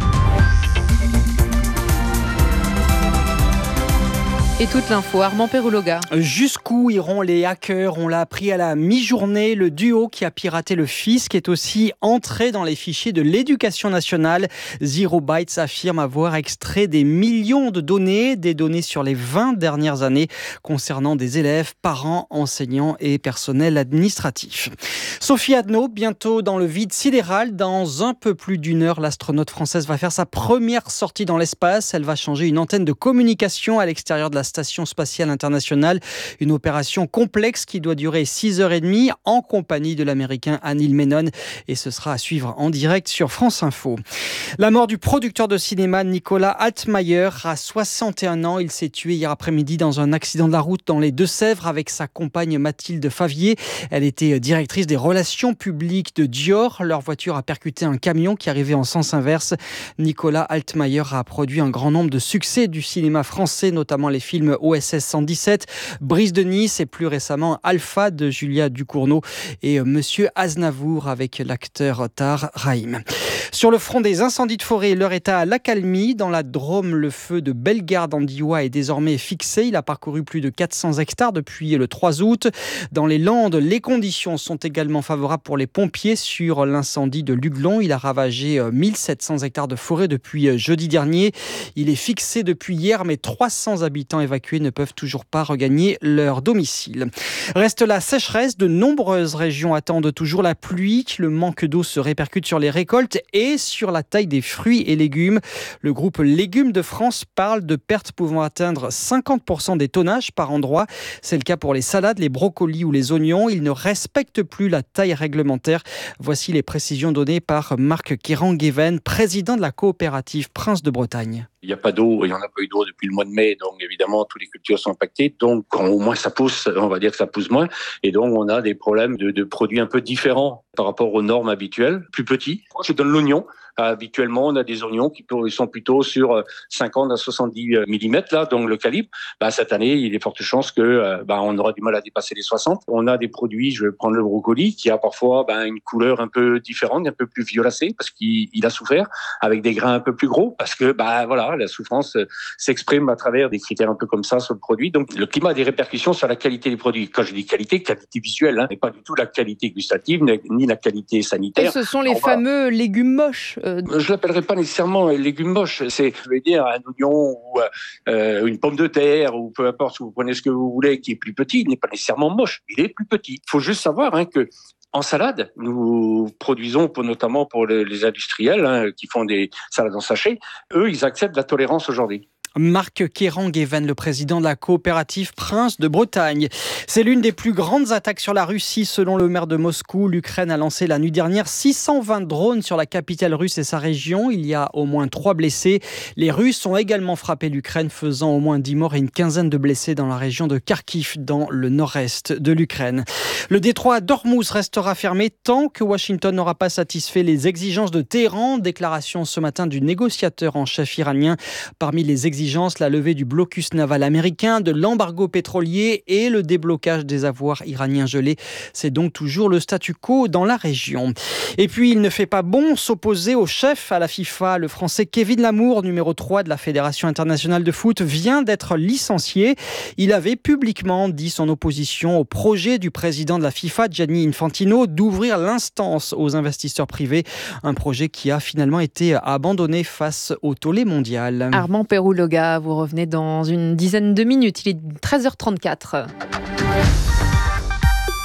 Et toute l'info, Armand Perouloga.
Jusqu'où iront les hackers ? On l'a appris à la mi-journée. Le duo qui a piraté le fisc est aussi entré dans les fichiers de l'éducation nationale. Zero Bytes affirme avoir extrait des millions de données, des données sur les vingt dernières années concernant des élèves, parents, enseignants et personnel administratif. Sophie Adno, bientôt dans le vide sidéral. Dans un peu plus d'une heure, l'astronaute française va faire sa première sortie dans l'espace. Elle va changer une antenne de communication à l'extérieur de la Station spatiale internationale. Une opération complexe qui doit durer six heures trente en compagnie de l'américain Anil Menon. Et ce sera à suivre en direct sur France Info. La mort du producteur de cinéma Nicolas Altmayer à soixante et un ans. Il s'est tué hier après-midi dans un accident de la route dans les Deux-Sèvres avec sa compagne Mathilde Favier. Elle était directrice des relations publiques de Dior. Leur voiture a percuté un camion qui arrivait en sens inverse. Nicolas Altmayer a produit un grand nombre de succès du cinéma français, notamment les films O S S cent dix-sept, Brise de Nice et plus récemment Alpha de Julia Ducournau et Monsieur Aznavour avec l'acteur Tahar Rahim. Sur le front des incendies de forêt, l'heure est à l'accalmie. Dans la Drôme, le feu de Bellegarde en Diois est désormais fixé. Il a parcouru plus de quatre cents hectares depuis le trois août. Dans les Landes, les conditions sont également favorables pour les pompiers sur l'incendie de Luglon. Il a ravagé mille sept cents hectares de forêt depuis jeudi dernier. Il est fixé depuis hier, mais trois cents habitants évacués ne peuvent toujours pas regagner leur domicile. Reste la sécheresse. De nombreuses régions attendent toujours la pluie. Le manque d'eau se répercute sur les récoltes et sur la taille des fruits et légumes. Le groupe Légumes de France parle de pertes pouvant atteindre cinquante pour cent des tonnages par endroit. C'est le cas pour les salades, les brocolis ou les oignons. Ils ne respectent plus la taille réglementaire. Voici les précisions données par Marc Kéran-Guéven, président de la coopérative Prince de Bretagne.
Il n'y a pas d'eau, il n'y en a pas eu d'eau depuis le mois de mai, donc évidemment, toutes les cultures sont impactées. Donc, quand au moins ça pousse, on va dire que ça pousse moins. Et donc, on a des problèmes de, de produits un peu différents par rapport aux normes habituelles, plus petits. Je donne l'oignon. Habituellement, on a des oignons qui sont plutôt sur cinquante à soixante-dix millimètres, là, donc le calibre. Bah, cette année, il y a forte chance que bah, on aura du mal à dépasser les soixante. On a des produits, je vais prendre le brocoli, qui a parfois bah, une couleur un peu différente, un peu plus violacée, parce qu'il il a souffert, avec des grains un peu plus gros, parce que bah voilà, la souffrance s'exprime à travers des critères un peu comme ça sur le produit. Donc, le climat a des répercussions sur la qualité des produits. Quand je dis qualité, qualité visuelle, hein, et pas du tout la qualité gustative, ni la qualité sanitaire.
Et ce sont les on fameux va... légumes moches.
Euh... Je l'appellerais pas nécessairement légumes moches. C'est, je veux dire, un oignon ou euh, une pomme de terre ou peu importe, vous prenez ce que vous voulez, qui est plus petit, il n'est pas nécessairement moche. Il est plus petit. Il faut juste savoir hein, que en salade, nous produisons, pour, notamment pour les, les industriels hein, qui font des salades en sachet, eux, ils acceptent la tolérance aujourd'hui.
Marc Kéran-Guéven, le président de la coopérative Prince de Bretagne. C'est l'une des plus grandes attaques sur la Russie, selon le maire de Moscou. L'Ukraine a lancé la nuit dernière six cent vingt drones sur la capitale russe et sa région. Il y a au moins trois blessés. Les Russes ont également frappé l'Ukraine, faisant au moins dix morts et une quinzaine de blessés dans la région de Kharkiv, dans le nord-est de l'Ukraine. Le détroit d'Ormuz restera fermé tant que Washington n'aura pas satisfait les exigences de Téhéran. Déclaration ce matin du négociateur en chef iranien. Parmi les exigences, la levée du blocus naval américain, de l'embargo pétrolier et le déblocage des avoirs iraniens gelés. C'est donc toujours le statu quo dans la région. Et puis, il ne fait pas bon s'opposer au chef à la FIFA. Le Français Kevin Lamour, numéro trois de la Fédération internationale de foot, vient d'être licencié. Il avait publiquement dit son opposition au projet du président de la FIFA, Gianni Infantino, d'ouvrir l'instance aux investisseurs privés. Un projet qui a finalement été abandonné face au tollé mondial.
Armand Perouloga, vous revenez dans une dizaine de minutes. Il est treize heures trente-quatre.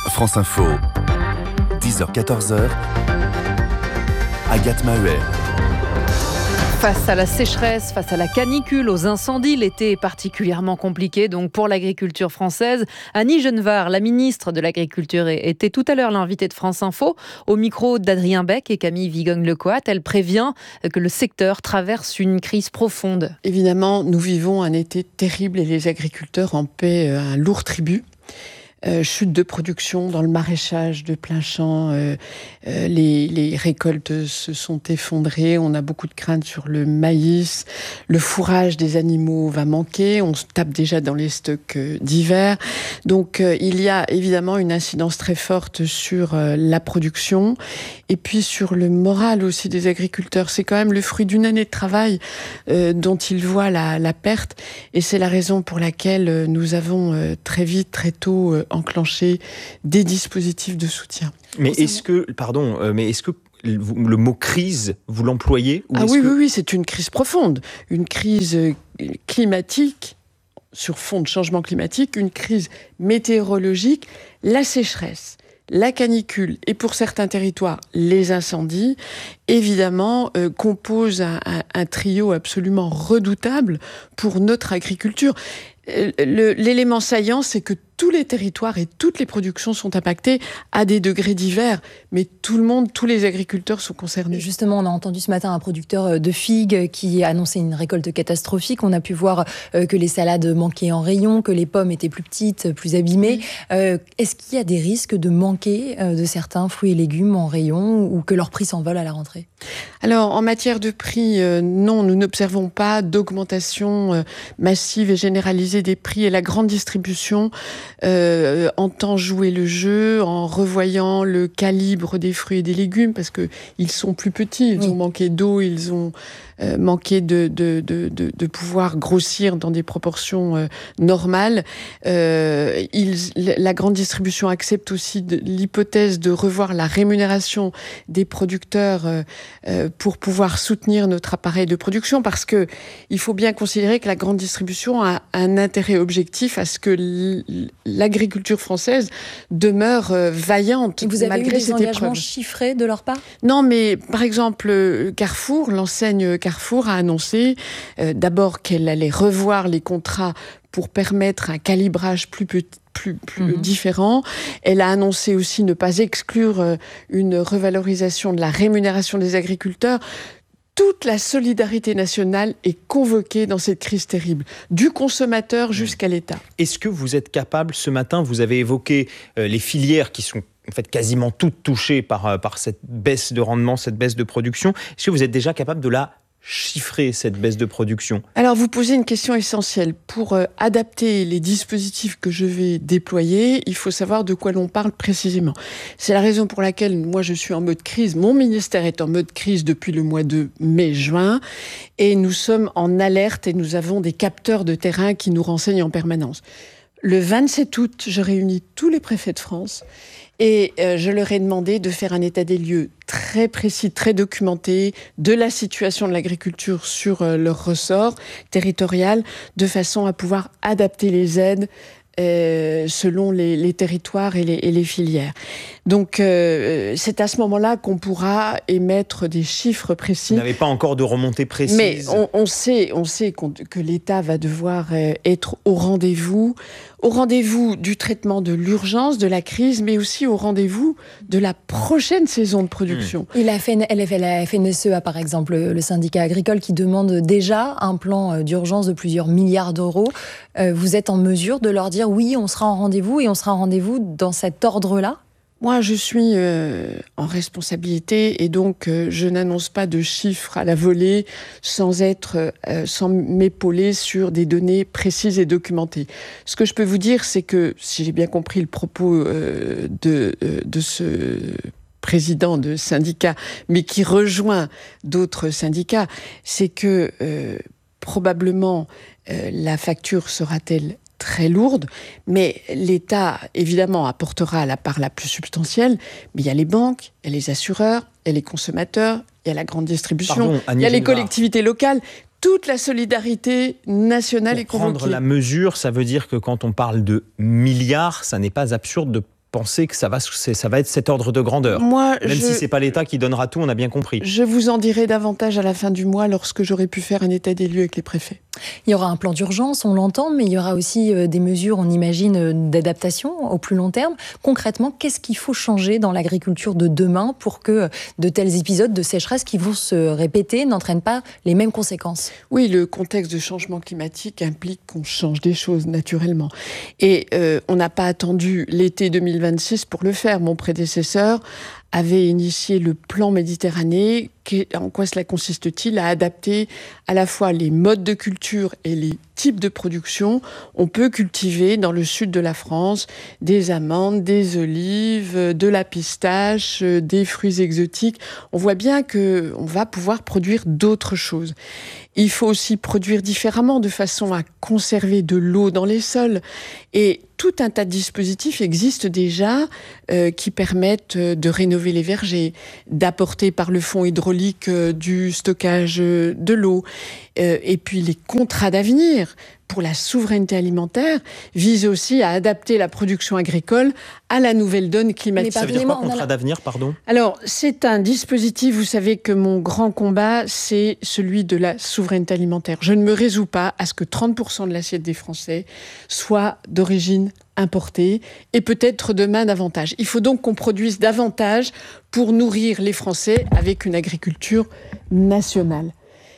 France Info, dix heures quatorze heures, Agathe Maheuer.
Face à la sécheresse, face à la canicule, aux incendies, l'été est particulièrement compliqué donc pour l'agriculture française. Annie Genevard, la ministre de l'Agriculture, était tout à l'heure l'invitée de France Info. Au micro d'Adrien Beck et Camille Vigogne-Lecoat, elle prévient que le secteur traverse une crise profonde.
Évidemment, nous vivons un été terrible et les agriculteurs en paient un lourd tribut. Euh, chute de production dans le maraîchage de plein champ, euh, euh, les, les récoltes se sont effondrées, on a beaucoup de craintes sur le maïs, le fourrage des animaux va manquer, on se tape déjà dans les stocks euh, d'hiver. Donc euh, il y a évidemment une incidence très forte sur euh, la production et puis sur le moral aussi des agriculteurs. C'est quand même le fruit d'une année de travail euh, dont ils voient la, la perte et c'est la raison pour laquelle euh, nous avons euh, très vite, très tôt euh, enclencher des dispositifs de soutien.
Mais est-ce que, pardon, euh, mais est-ce que le mot crise, vous l'employez ou
Ah oui,
que...
oui, oui, c'est une crise profonde, une crise climatique sur fond de changement climatique, une crise météorologique, la sécheresse, la canicule et pour certains territoires les incendies, évidemment, euh, composent un, un, un trio absolument redoutable pour notre agriculture. Le, l'élément saillant, c'est que tous les territoires et toutes les productions sont impactées à des degrés divers, mais tout le monde, tous les agriculteurs sont concernés.
Justement, on a entendu ce matin un producteur de figues qui annonçait une récolte catastrophique. On a pu voir que les salades manquaient en rayon, que les pommes étaient plus petites, plus abîmées. Euh, est-ce qu'il y a des risques de manquer de certains fruits et légumes en rayon ou que leur prix s'envole à la rentrée ?
Alors, en matière de prix, euh, non, nous n'observons pas d'augmentation euh, massive et généralisée des prix et la grande distribution euh, entend jouer le jeu en revoyant le calibre des fruits et des légumes parce que ils sont plus petits, ils oui. ont manqué d'eau, ils ont euh, manqué de, de, de, de, de pouvoir grossir dans des proportions euh, normales. Euh, ils, la grande distribution accepte aussi de, l'hypothèse de revoir la rémunération des producteurs euh, euh, pour pouvoir soutenir notre appareil de production parce que il faut bien considérer que la grande distribution a un intérêt objectif à ce que l'agriculture française demeure euh, vaillante.
Et vous avez
malgré
eu des
cette
engagements
épreuve.
chiffrés de leur part ?
Non, mais par exemple, Carrefour, l'enseigne Carrefour a annoncé euh, d'abord qu'elle allait revoir les contrats pour permettre un calibrage plus petit. plus, plus mmh. différent. Elle a annoncé aussi ne pas exclure euh, une revalorisation de la rémunération des agriculteurs. Toute la solidarité nationale est convoquée dans cette crise terrible, du consommateur jusqu'à l'État.
Est-ce que vous êtes capable, ce matin, vous avez évoqué euh, les filières qui sont en fait quasiment toutes touchées par, par cette baisse de rendement, cette baisse de production. Est-ce que vous êtes déjà capable de la chiffrer, cette baisse de production ?
Alors, vous posez une question essentielle. Pour euh, adapter les dispositifs que je vais déployer, il faut savoir de quoi l'on parle précisément. C'est la raison pour laquelle moi, je suis en mode crise. Mon ministère est en mode crise depuis le mois de mai-juin et nous sommes en alerte et nous avons des capteurs de terrain qui nous renseignent en permanence. Le vingt-sept août, je réunis tous les préfets de France et euh, je leur ai demandé de faire un état des lieux très précis, très documenté de la situation de l'agriculture sur euh, leur ressort territorial, de façon à pouvoir adapter les aides euh, selon les, les territoires et les, et les filières. Donc euh, c'est à ce moment-là qu'on pourra émettre des chiffres précis.
Vous n'avez pas encore de remontée précise.
Mais on, on sait, on sait qu'on, que l'État va devoir euh, être au rendez-vous, au rendez-vous du traitement de l'urgence, de la crise, mais aussi au rendez-vous de la prochaine saison de production.
Et la, F N, la F N S E A, par exemple, le syndicat agricole qui demande déjà un plan d'urgence de plusieurs milliards d'euros. Euh, vous êtes en mesure de leur dire oui, on sera en rendez-vous et on sera en rendez-vous dans cet ordre-là ?
Moi, je suis euh, en responsabilité et donc euh, je n'annonce pas de chiffres à la volée sans être, euh, sans m'épauler sur des données précises et documentées. Ce que je peux vous dire, c'est que, si j'ai bien compris le propos euh, de, euh, de ce président de syndicat, mais qui rejoint d'autres syndicats, c'est que euh, probablement euh, la facture sera-t-elle très lourde, mais l'État, évidemment, apportera la part la plus substantielle, mais il y a les banques, il y a les assureurs, il y a les consommateurs, il y a la grande distribution,
Pardon,
il y a les collectivités locales. Toute la solidarité nationale
Pour
est convoquée.
Prendre la mesure, ça veut dire que quand on parle de milliards, ça n'est pas absurde de pensez que ça va, ça va être cet ordre de grandeur.
Moi,
Même
je...
si c'est pas l'État qui donnera tout, on a bien compris.
Je vous en dirai davantage à la fin du mois lorsque j'aurai pu faire un état des lieux avec les préfets.
Il y aura un plan d'urgence, on l'entend, mais il y aura aussi des mesures, on imagine, d'adaptation au plus long terme. Concrètement, qu'est-ce qu'il faut changer dans l'agriculture de demain pour que de tels épisodes de sécheresse qui vont se répéter n'entraînent pas les mêmes conséquences?
Oui, le contexte de changement climatique implique qu'on change des choses naturellement. Et euh, on n'a pas attendu l'été deux mille vingt-six pour le faire. Mon prédécesseur avait initié le plan Méditerranée. En quoi cela consiste-t-il? À adapter à la fois les modes de culture et les types de production. On peut cultiver dans le sud de la France des amandes, des olives, de la pistache, des fruits exotiques. On voit bien qu'on va pouvoir produire d'autres choses. Il faut aussi produire différemment de façon à conserver de l'eau dans les sols. Et tout un tas de dispositifs existent déjà euh, qui permettent de rénover les vergers, d'apporter par le fonds hydraulique euh, du stockage de l'eau. Euh, et puis les contrats d'avenir pour la souveraineté alimentaire visent aussi à adapter la production agricole à la nouvelle donne climatique.
Ça veut dire quoi, contrat d'avenir, pardon ?
Alors, c'est un dispositif, vous savez que mon grand combat, c'est celui de la souveraineté alimentaire. Je ne me résous pas à ce que trente pour cent de l'assiette des Français soit d'origine importée, et peut-être demain davantage. Il faut donc qu'on produise davantage pour nourrir les Français avec une agriculture nationale.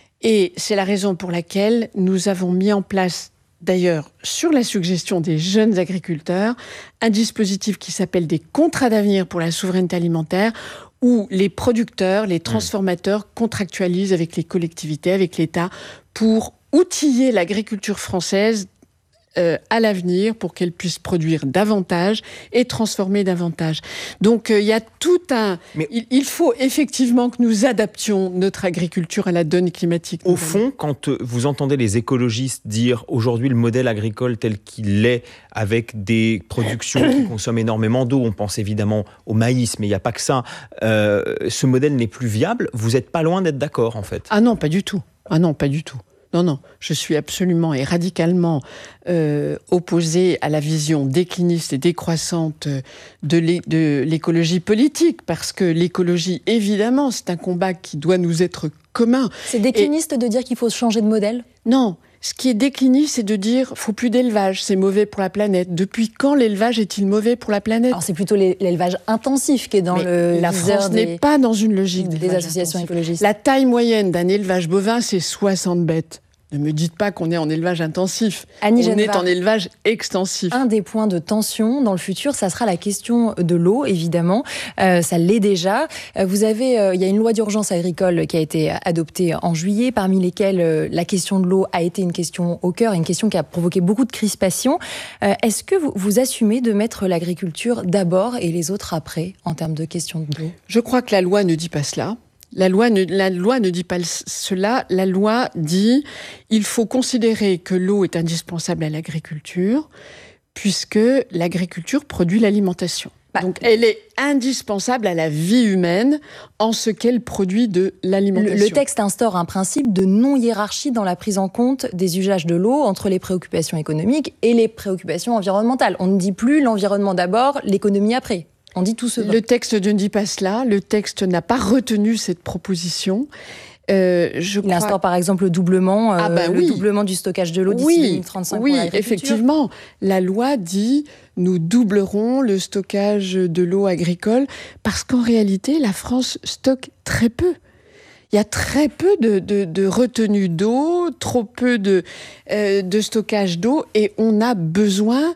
Et c'est la raison pour laquelle nous avons mis en place, d'ailleurs, sur la suggestion des jeunes agriculteurs, un dispositif qui s'appelle des contrats d'avenir pour la souveraineté alimentaire, où les producteurs, les transformateurs contractualisent avec les collectivités, avec l'État, pour outiller l'agriculture française Euh, à l'avenir pour qu'elle puisse produire davantage et transformer davantage. Donc il euh, y a tout un... Mais il, il faut effectivement que nous adaptions notre agriculture à la donne climatique.
Au fond, quand vous entendez les écologistes dire aujourd'hui le modèle agricole tel qu'il est, avec des productions qui consomment énormément d'eau, on pense évidemment au maïs, mais il n'y a pas que ça, euh, ce modèle n'est plus viable, vous n'êtes pas loin d'être d'accord en fait.
Ah non, pas du tout. Ah non, pas du tout. Non, non, je suis absolument et radicalement euh, opposée à la vision décliniste et décroissante de, l'é- de l'écologie politique, parce que l'écologie, évidemment, c'est un combat qui doit nous être commun.
C'est décliniste et... de dire qu'il faut changer de modèle ?
Non. Ce qui est décliniste, c'est de dire qu'il ne faut plus d'élevage, c'est mauvais pour la planète. Depuis quand l'élevage est-il mauvais pour la planète ?
Alors c'est plutôt l'élevage intensif qui est dans
Mais
le
la France
des...
n'est pas dans une logique
des associations
intensif.
écologistes.
La taille moyenne d'un élevage bovin, c'est soixante bêtes. Ne me dites pas qu'on est en élevage intensif.
Annie
on
Genevard,
est en élevage extensif.
Un des points de tension dans le futur, ça sera la question de l'eau, évidemment. Euh, ça l'est déjà. Euh, vous avez, euh, il y a une loi d'urgence agricole qui a été adoptée en juillet, parmi lesquelles euh, la question de l'eau a été une question au cœur, une question qui a provoqué beaucoup de crispations. Euh, est-ce que vous, vous assumez de mettre l'agriculture d'abord et les autres après, en termes de question de l'eau ?
Je crois que la loi ne dit pas cela. La loi, ne, la loi ne dit pas cela. La loi dit il faut considérer que l'eau est indispensable à l'agriculture, puisque l'agriculture produit l'alimentation. Bah, Donc, elle est indispensable à la vie humaine en ce qu'elle produit de l'alimentation.
Le, le texte instaure un principe de non-hiérarchie dans la prise en compte des usages de l'eau entre les préoccupations économiques et les préoccupations environnementales. On ne dit plus l'environnement d'abord, l'économie après. On dit tout ce
Le texte ne dit pas cela. Le texte n'a pas retenu cette proposition. Euh, je
Il
crois...
instaure par exemple le doublement, euh,
ah ben
le
oui.
doublement du stockage de l'eau d'ici
oui,
deux mille trente-cinq.
Oui,
pour l'agriculture.
effectivement. La loi dit nous doublerons le stockage de l'eau agricole parce qu'en réalité, la France stocke très peu. Il y a très peu de, de, de retenue d'eau, trop peu de, euh, de stockage d'eau et on a besoin...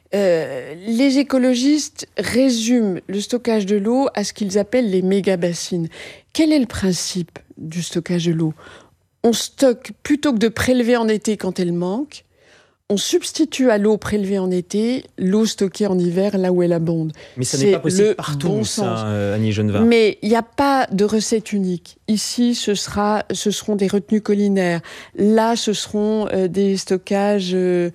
Euh, les écologistes résument le stockage de l'eau à ce qu'ils appellent les méga-bassines. Quel est le principe du stockage de l'eau ? On stocke, plutôt que de prélever en été quand elle manque, on substitue à l'eau prélevée en été l'eau stockée en hiver là où elle abonde.
Mais ça n'est pas possible partout,
bon
ça, euh, Annie Genevard.
Mais il n'y a pas de recette unique. Ici, ce, sera, ce seront des retenues collinaires. Là, ce seront euh, des stockages euh,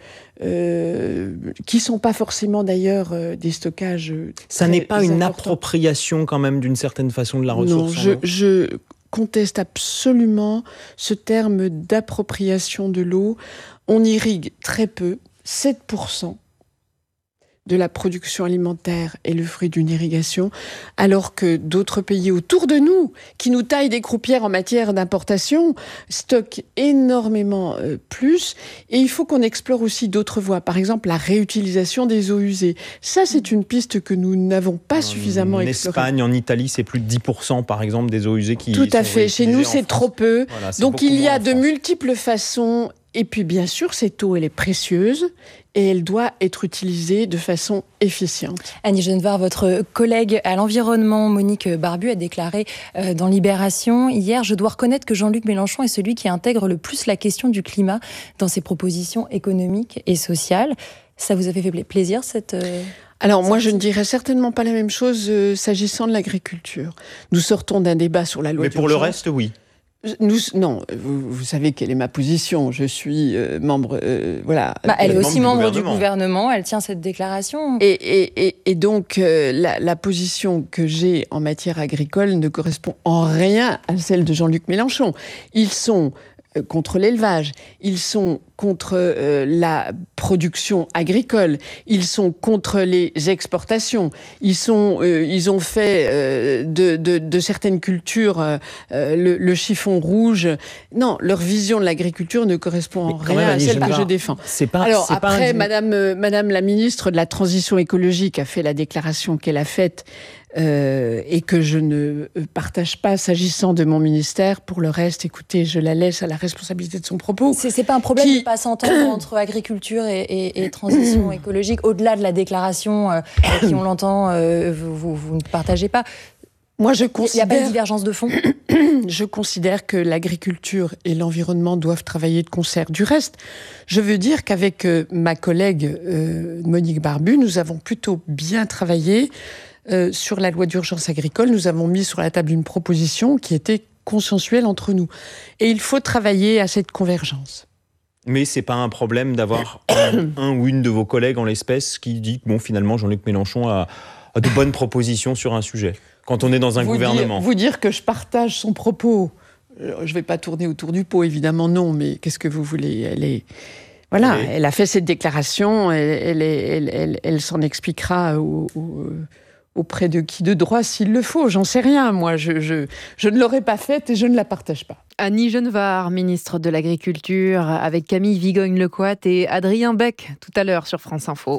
euh, qui ne sont pas forcément d'ailleurs euh, des stockages.
Ça n'est pas une
importants.
appropriation quand même d'une certaine façon de la ressource.
Non, je, je conteste absolument ce terme d'appropriation de l'eau. On irrigue très peu, sept pour cent de la production alimentaire est le fruit d'une irrigation, alors que d'autres pays autour de nous, qui nous taillent des croupières en matière d'importation, stockent énormément euh, plus. Et il faut qu'on explore aussi d'autres voies. Par exemple, la réutilisation des eaux usées. Ça, c'est une piste que nous n'avons pas suffisamment explorée.
En Espagne, en Italie, c'est plus de dix pour cent, par exemple, des eaux usées qui
Tout à
sont
fait. Chez nous, c'est trop peu.
Voilà, c'est
Donc, il y a de
France.
multiples façons. Et puis, bien sûr, cette eau, elle est précieuse et elle doit être utilisée de façon efficiente.
Annie Genevard, votre collègue à l'environnement, Monique Barbu, a déclaré euh, dans Libération hier « Je dois reconnaître que Jean-Luc Mélenchon est celui qui intègre le plus la question du climat dans ses propositions économiques et sociales ». Ça vous a fait plaisir, cette... Euh...
Alors moi, je ne dirais certainement pas la même chose euh, s'agissant de l'agriculture. Nous sortons d'un débat sur la loi
Mais
d'urgence.
pour le reste, oui.
Nous, non, vous, vous savez quelle est ma position. Je suis euh, membre, euh, voilà.
Bah, elle est aussi membre du
gouvernement.
gouvernement. Elle tient cette déclaration.
Et, et, et, et donc, euh, la, la position que j'ai en matière agricole ne correspond en rien à celle de Jean-Luc Mélenchon. Ils sont euh, contre l'élevage, ils sont contre euh, la production agricole, ils sont contre les exportations, ils, sont, euh, ils ont fait euh, de, de, de certaines cultures euh, le, le chiffon rouge. Non, leur vision de l'agriculture ne correspond en rien
même,
à celle que
pas,
je défends.
C'est pas,
Alors
c'est
après,
pas un...
Madame, euh, Madame la ministre de la Transition écologique a fait la déclaration qu'elle a faite euh, et que je ne partage pas s'agissant de mon ministère. Pour le reste, écoutez, je la laisse à la responsabilité de son propos.
C'est, c'est pas un problème
qui...
de pas s'entendre entre agriculture et, et, et transition écologique, au-delà de la déclaration euh, qui, on l'entend, euh, vous, vous, vous ne partagez pas.
Moi, je considère...
Il n'y a pas de divergence de fond.
Je considère que l'agriculture et l'environnement doivent travailler de concert. Du reste, je veux dire qu'avec euh, ma collègue euh, Monique Barbu, nous avons plutôt bien travaillé euh, sur la loi d'urgence agricole. Nous avons mis sur la table une proposition qui était consensuelle entre nous. Et il faut travailler à cette convergence.
Mais c'est pas un problème d'avoir un, un ou une de vos collègues en l'espèce qui dit que bon, finalement, Jean-Luc Mélenchon a, a de bonnes propositions sur un sujet. Quand on est dans un
vous
gouvernement.
Dire, vous dire que je partage son propos, je ne vais pas tourner autour du pot, évidemment non, mais qu'est-ce que vous voulez ? Elle est, voilà, oui. Elle a fait cette déclaration, elle, elle, elle, elle, elle s'en expliquera au, au, auprès de qui de droit s'il le faut. J'en sais rien, moi, je, je, je ne l'aurais pas faite et je ne la partage pas.
Annie Genevard, ministre de l'Agriculture, avec Camille Vigogne-Lecoat et Adrien Beck, tout à l'heure sur France Info.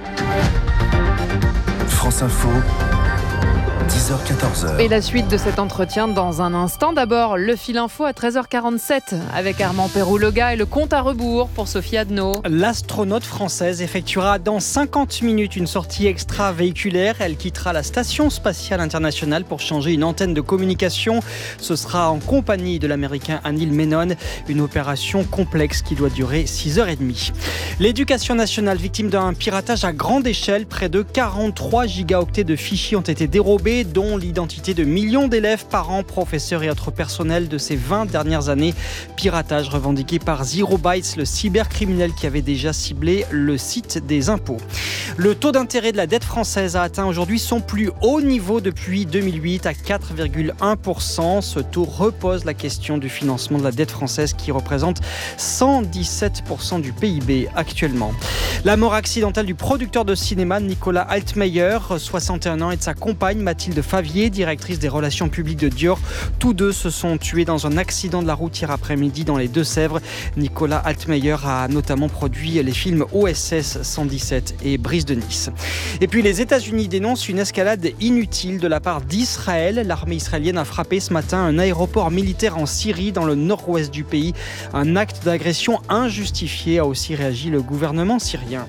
France Info. dix heures quatorze heures.
Et la suite de cet entretien dans un instant. D'abord, le fil info à treize heures quarante-sept avec Armand Perrouloga et le compte à rebours pour Sophie Adno.
L'astronaute française effectuera dans cinquante minutes une sortie extravéhiculaire. Elle quittera la Station spatiale internationale pour changer une antenne de communication. Ce sera en compagnie de l'américain Anil Menon. Une opération complexe qui doit durer six heures trente. L'éducation nationale victime d'un piratage à grande échelle. Près de quarante-trois gigaoctets de fichiers ont été dérobés, dont l'identité de millions d'élèves, parents, professeurs et autres personnels de ces vingt dernières années. Piratage revendiqué par Zero Bytes, le cybercriminel qui avait déjà ciblé le site des impôts. Le taux d'intérêt de la dette française a atteint aujourd'hui son plus haut niveau depuis deux mille huit à quatre virgule un pour cent. Ce taux repose la question du financement de la dette française qui représente cent dix-sept pour cent du P I B actuellement. La mort accidentelle du producteur de cinéma Nicolas Altmeyer, soixante et un ans, et de sa compagne Mathilde Favier, directrice des relations publiques de Dior. Tous deux se sont tués dans un accident de la route hier après-midi dans les Deux-Sèvres. Nicolas Altmeyer a notamment produit les films O S S cent dix-sept et Brise de Nice. Et puis les États-Unis dénoncent une escalade inutile de la part d'Israël. L'armée israélienne a frappé ce matin un aéroport militaire en Syrie, dans le nord-ouest du pays. Un acte d'agression injustifié, a aussi réagi le gouvernement syrien.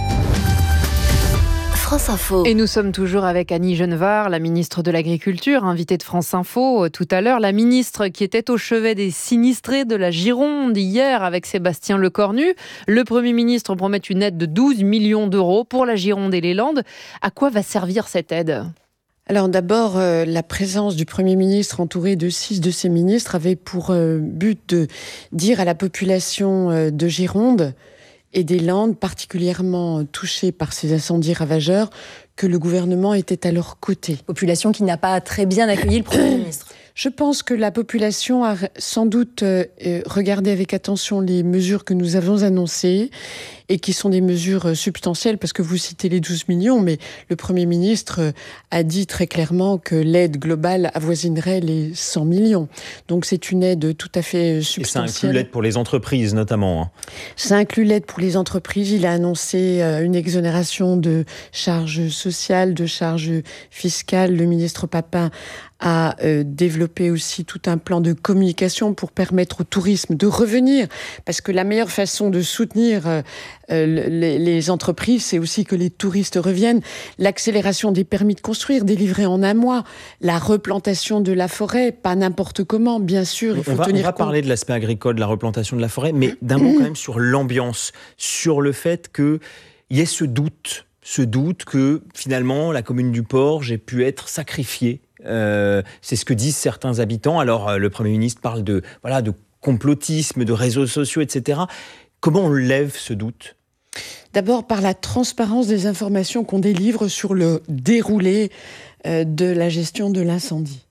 France Info.
Et nous sommes toujours avec Annie Genevard, la ministre de l'Agriculture, invitée de France Info tout à l'heure. La ministre qui était au chevet des sinistrés de la Gironde hier avec Sébastien Lecornu. Le Premier ministre promet une aide de douze millions d'euros pour la Gironde et les Landes. À quoi va servir cette aide ?
Alors d'abord, euh, la présence du Premier ministre entouré de six de ses ministres avait pour euh, but de dire à la population euh, de Gironde et des Landes, particulièrement touchées par ces incendies ravageurs, que le gouvernement était à leur côté.
Population qui n'a pas très bien accueilli le Premier ministre.
Je pense que la population a sans doute euh, regardé avec attention les mesures que nous avons annoncées et qui sont des mesures substantielles, parce que vous citez les douze millions, mais le Premier ministre a dit très clairement que l'aide globale avoisinerait les cent millions. Donc c'est une aide tout à fait substantielle.
Et ça inclut l'aide pour les entreprises notamment. Hein.
Ça inclut l'aide pour les entreprises. Il a annoncé une exonération de charges sociales, de charges fiscales. Le ministre Papin a euh, développé aussi tout un plan de communication pour permettre au tourisme de revenir. Parce que la meilleure façon de soutenir euh, les, les entreprises, c'est aussi que les touristes reviennent. L'accélération des permis de construire, délivrés en un mois. La replantation de la forêt, pas n'importe comment, bien sûr. Il faut
on va,
tenir
on va
compte.
parler de l'aspect agricole, de la replantation de la forêt, mais d'un mot quand même sur l'ambiance, sur le fait qu'il y ait ce doute, ce doute que finalement la commune du Porge ait pu être sacrifiée. Euh, c'est ce que disent certains habitants. Alors, euh, le Premier ministre parle de, voilà, de complotisme, de réseaux sociaux, et cetera. Comment on lève ce doute ?
D'abord, par la transparence des informations qu'on délivre sur le déroulé euh, de la gestion de l'incendie.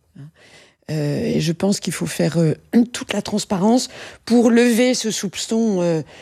Euh, et je pense qu'il faut faire euh, toute la transparence pour lever ce soupçon euh,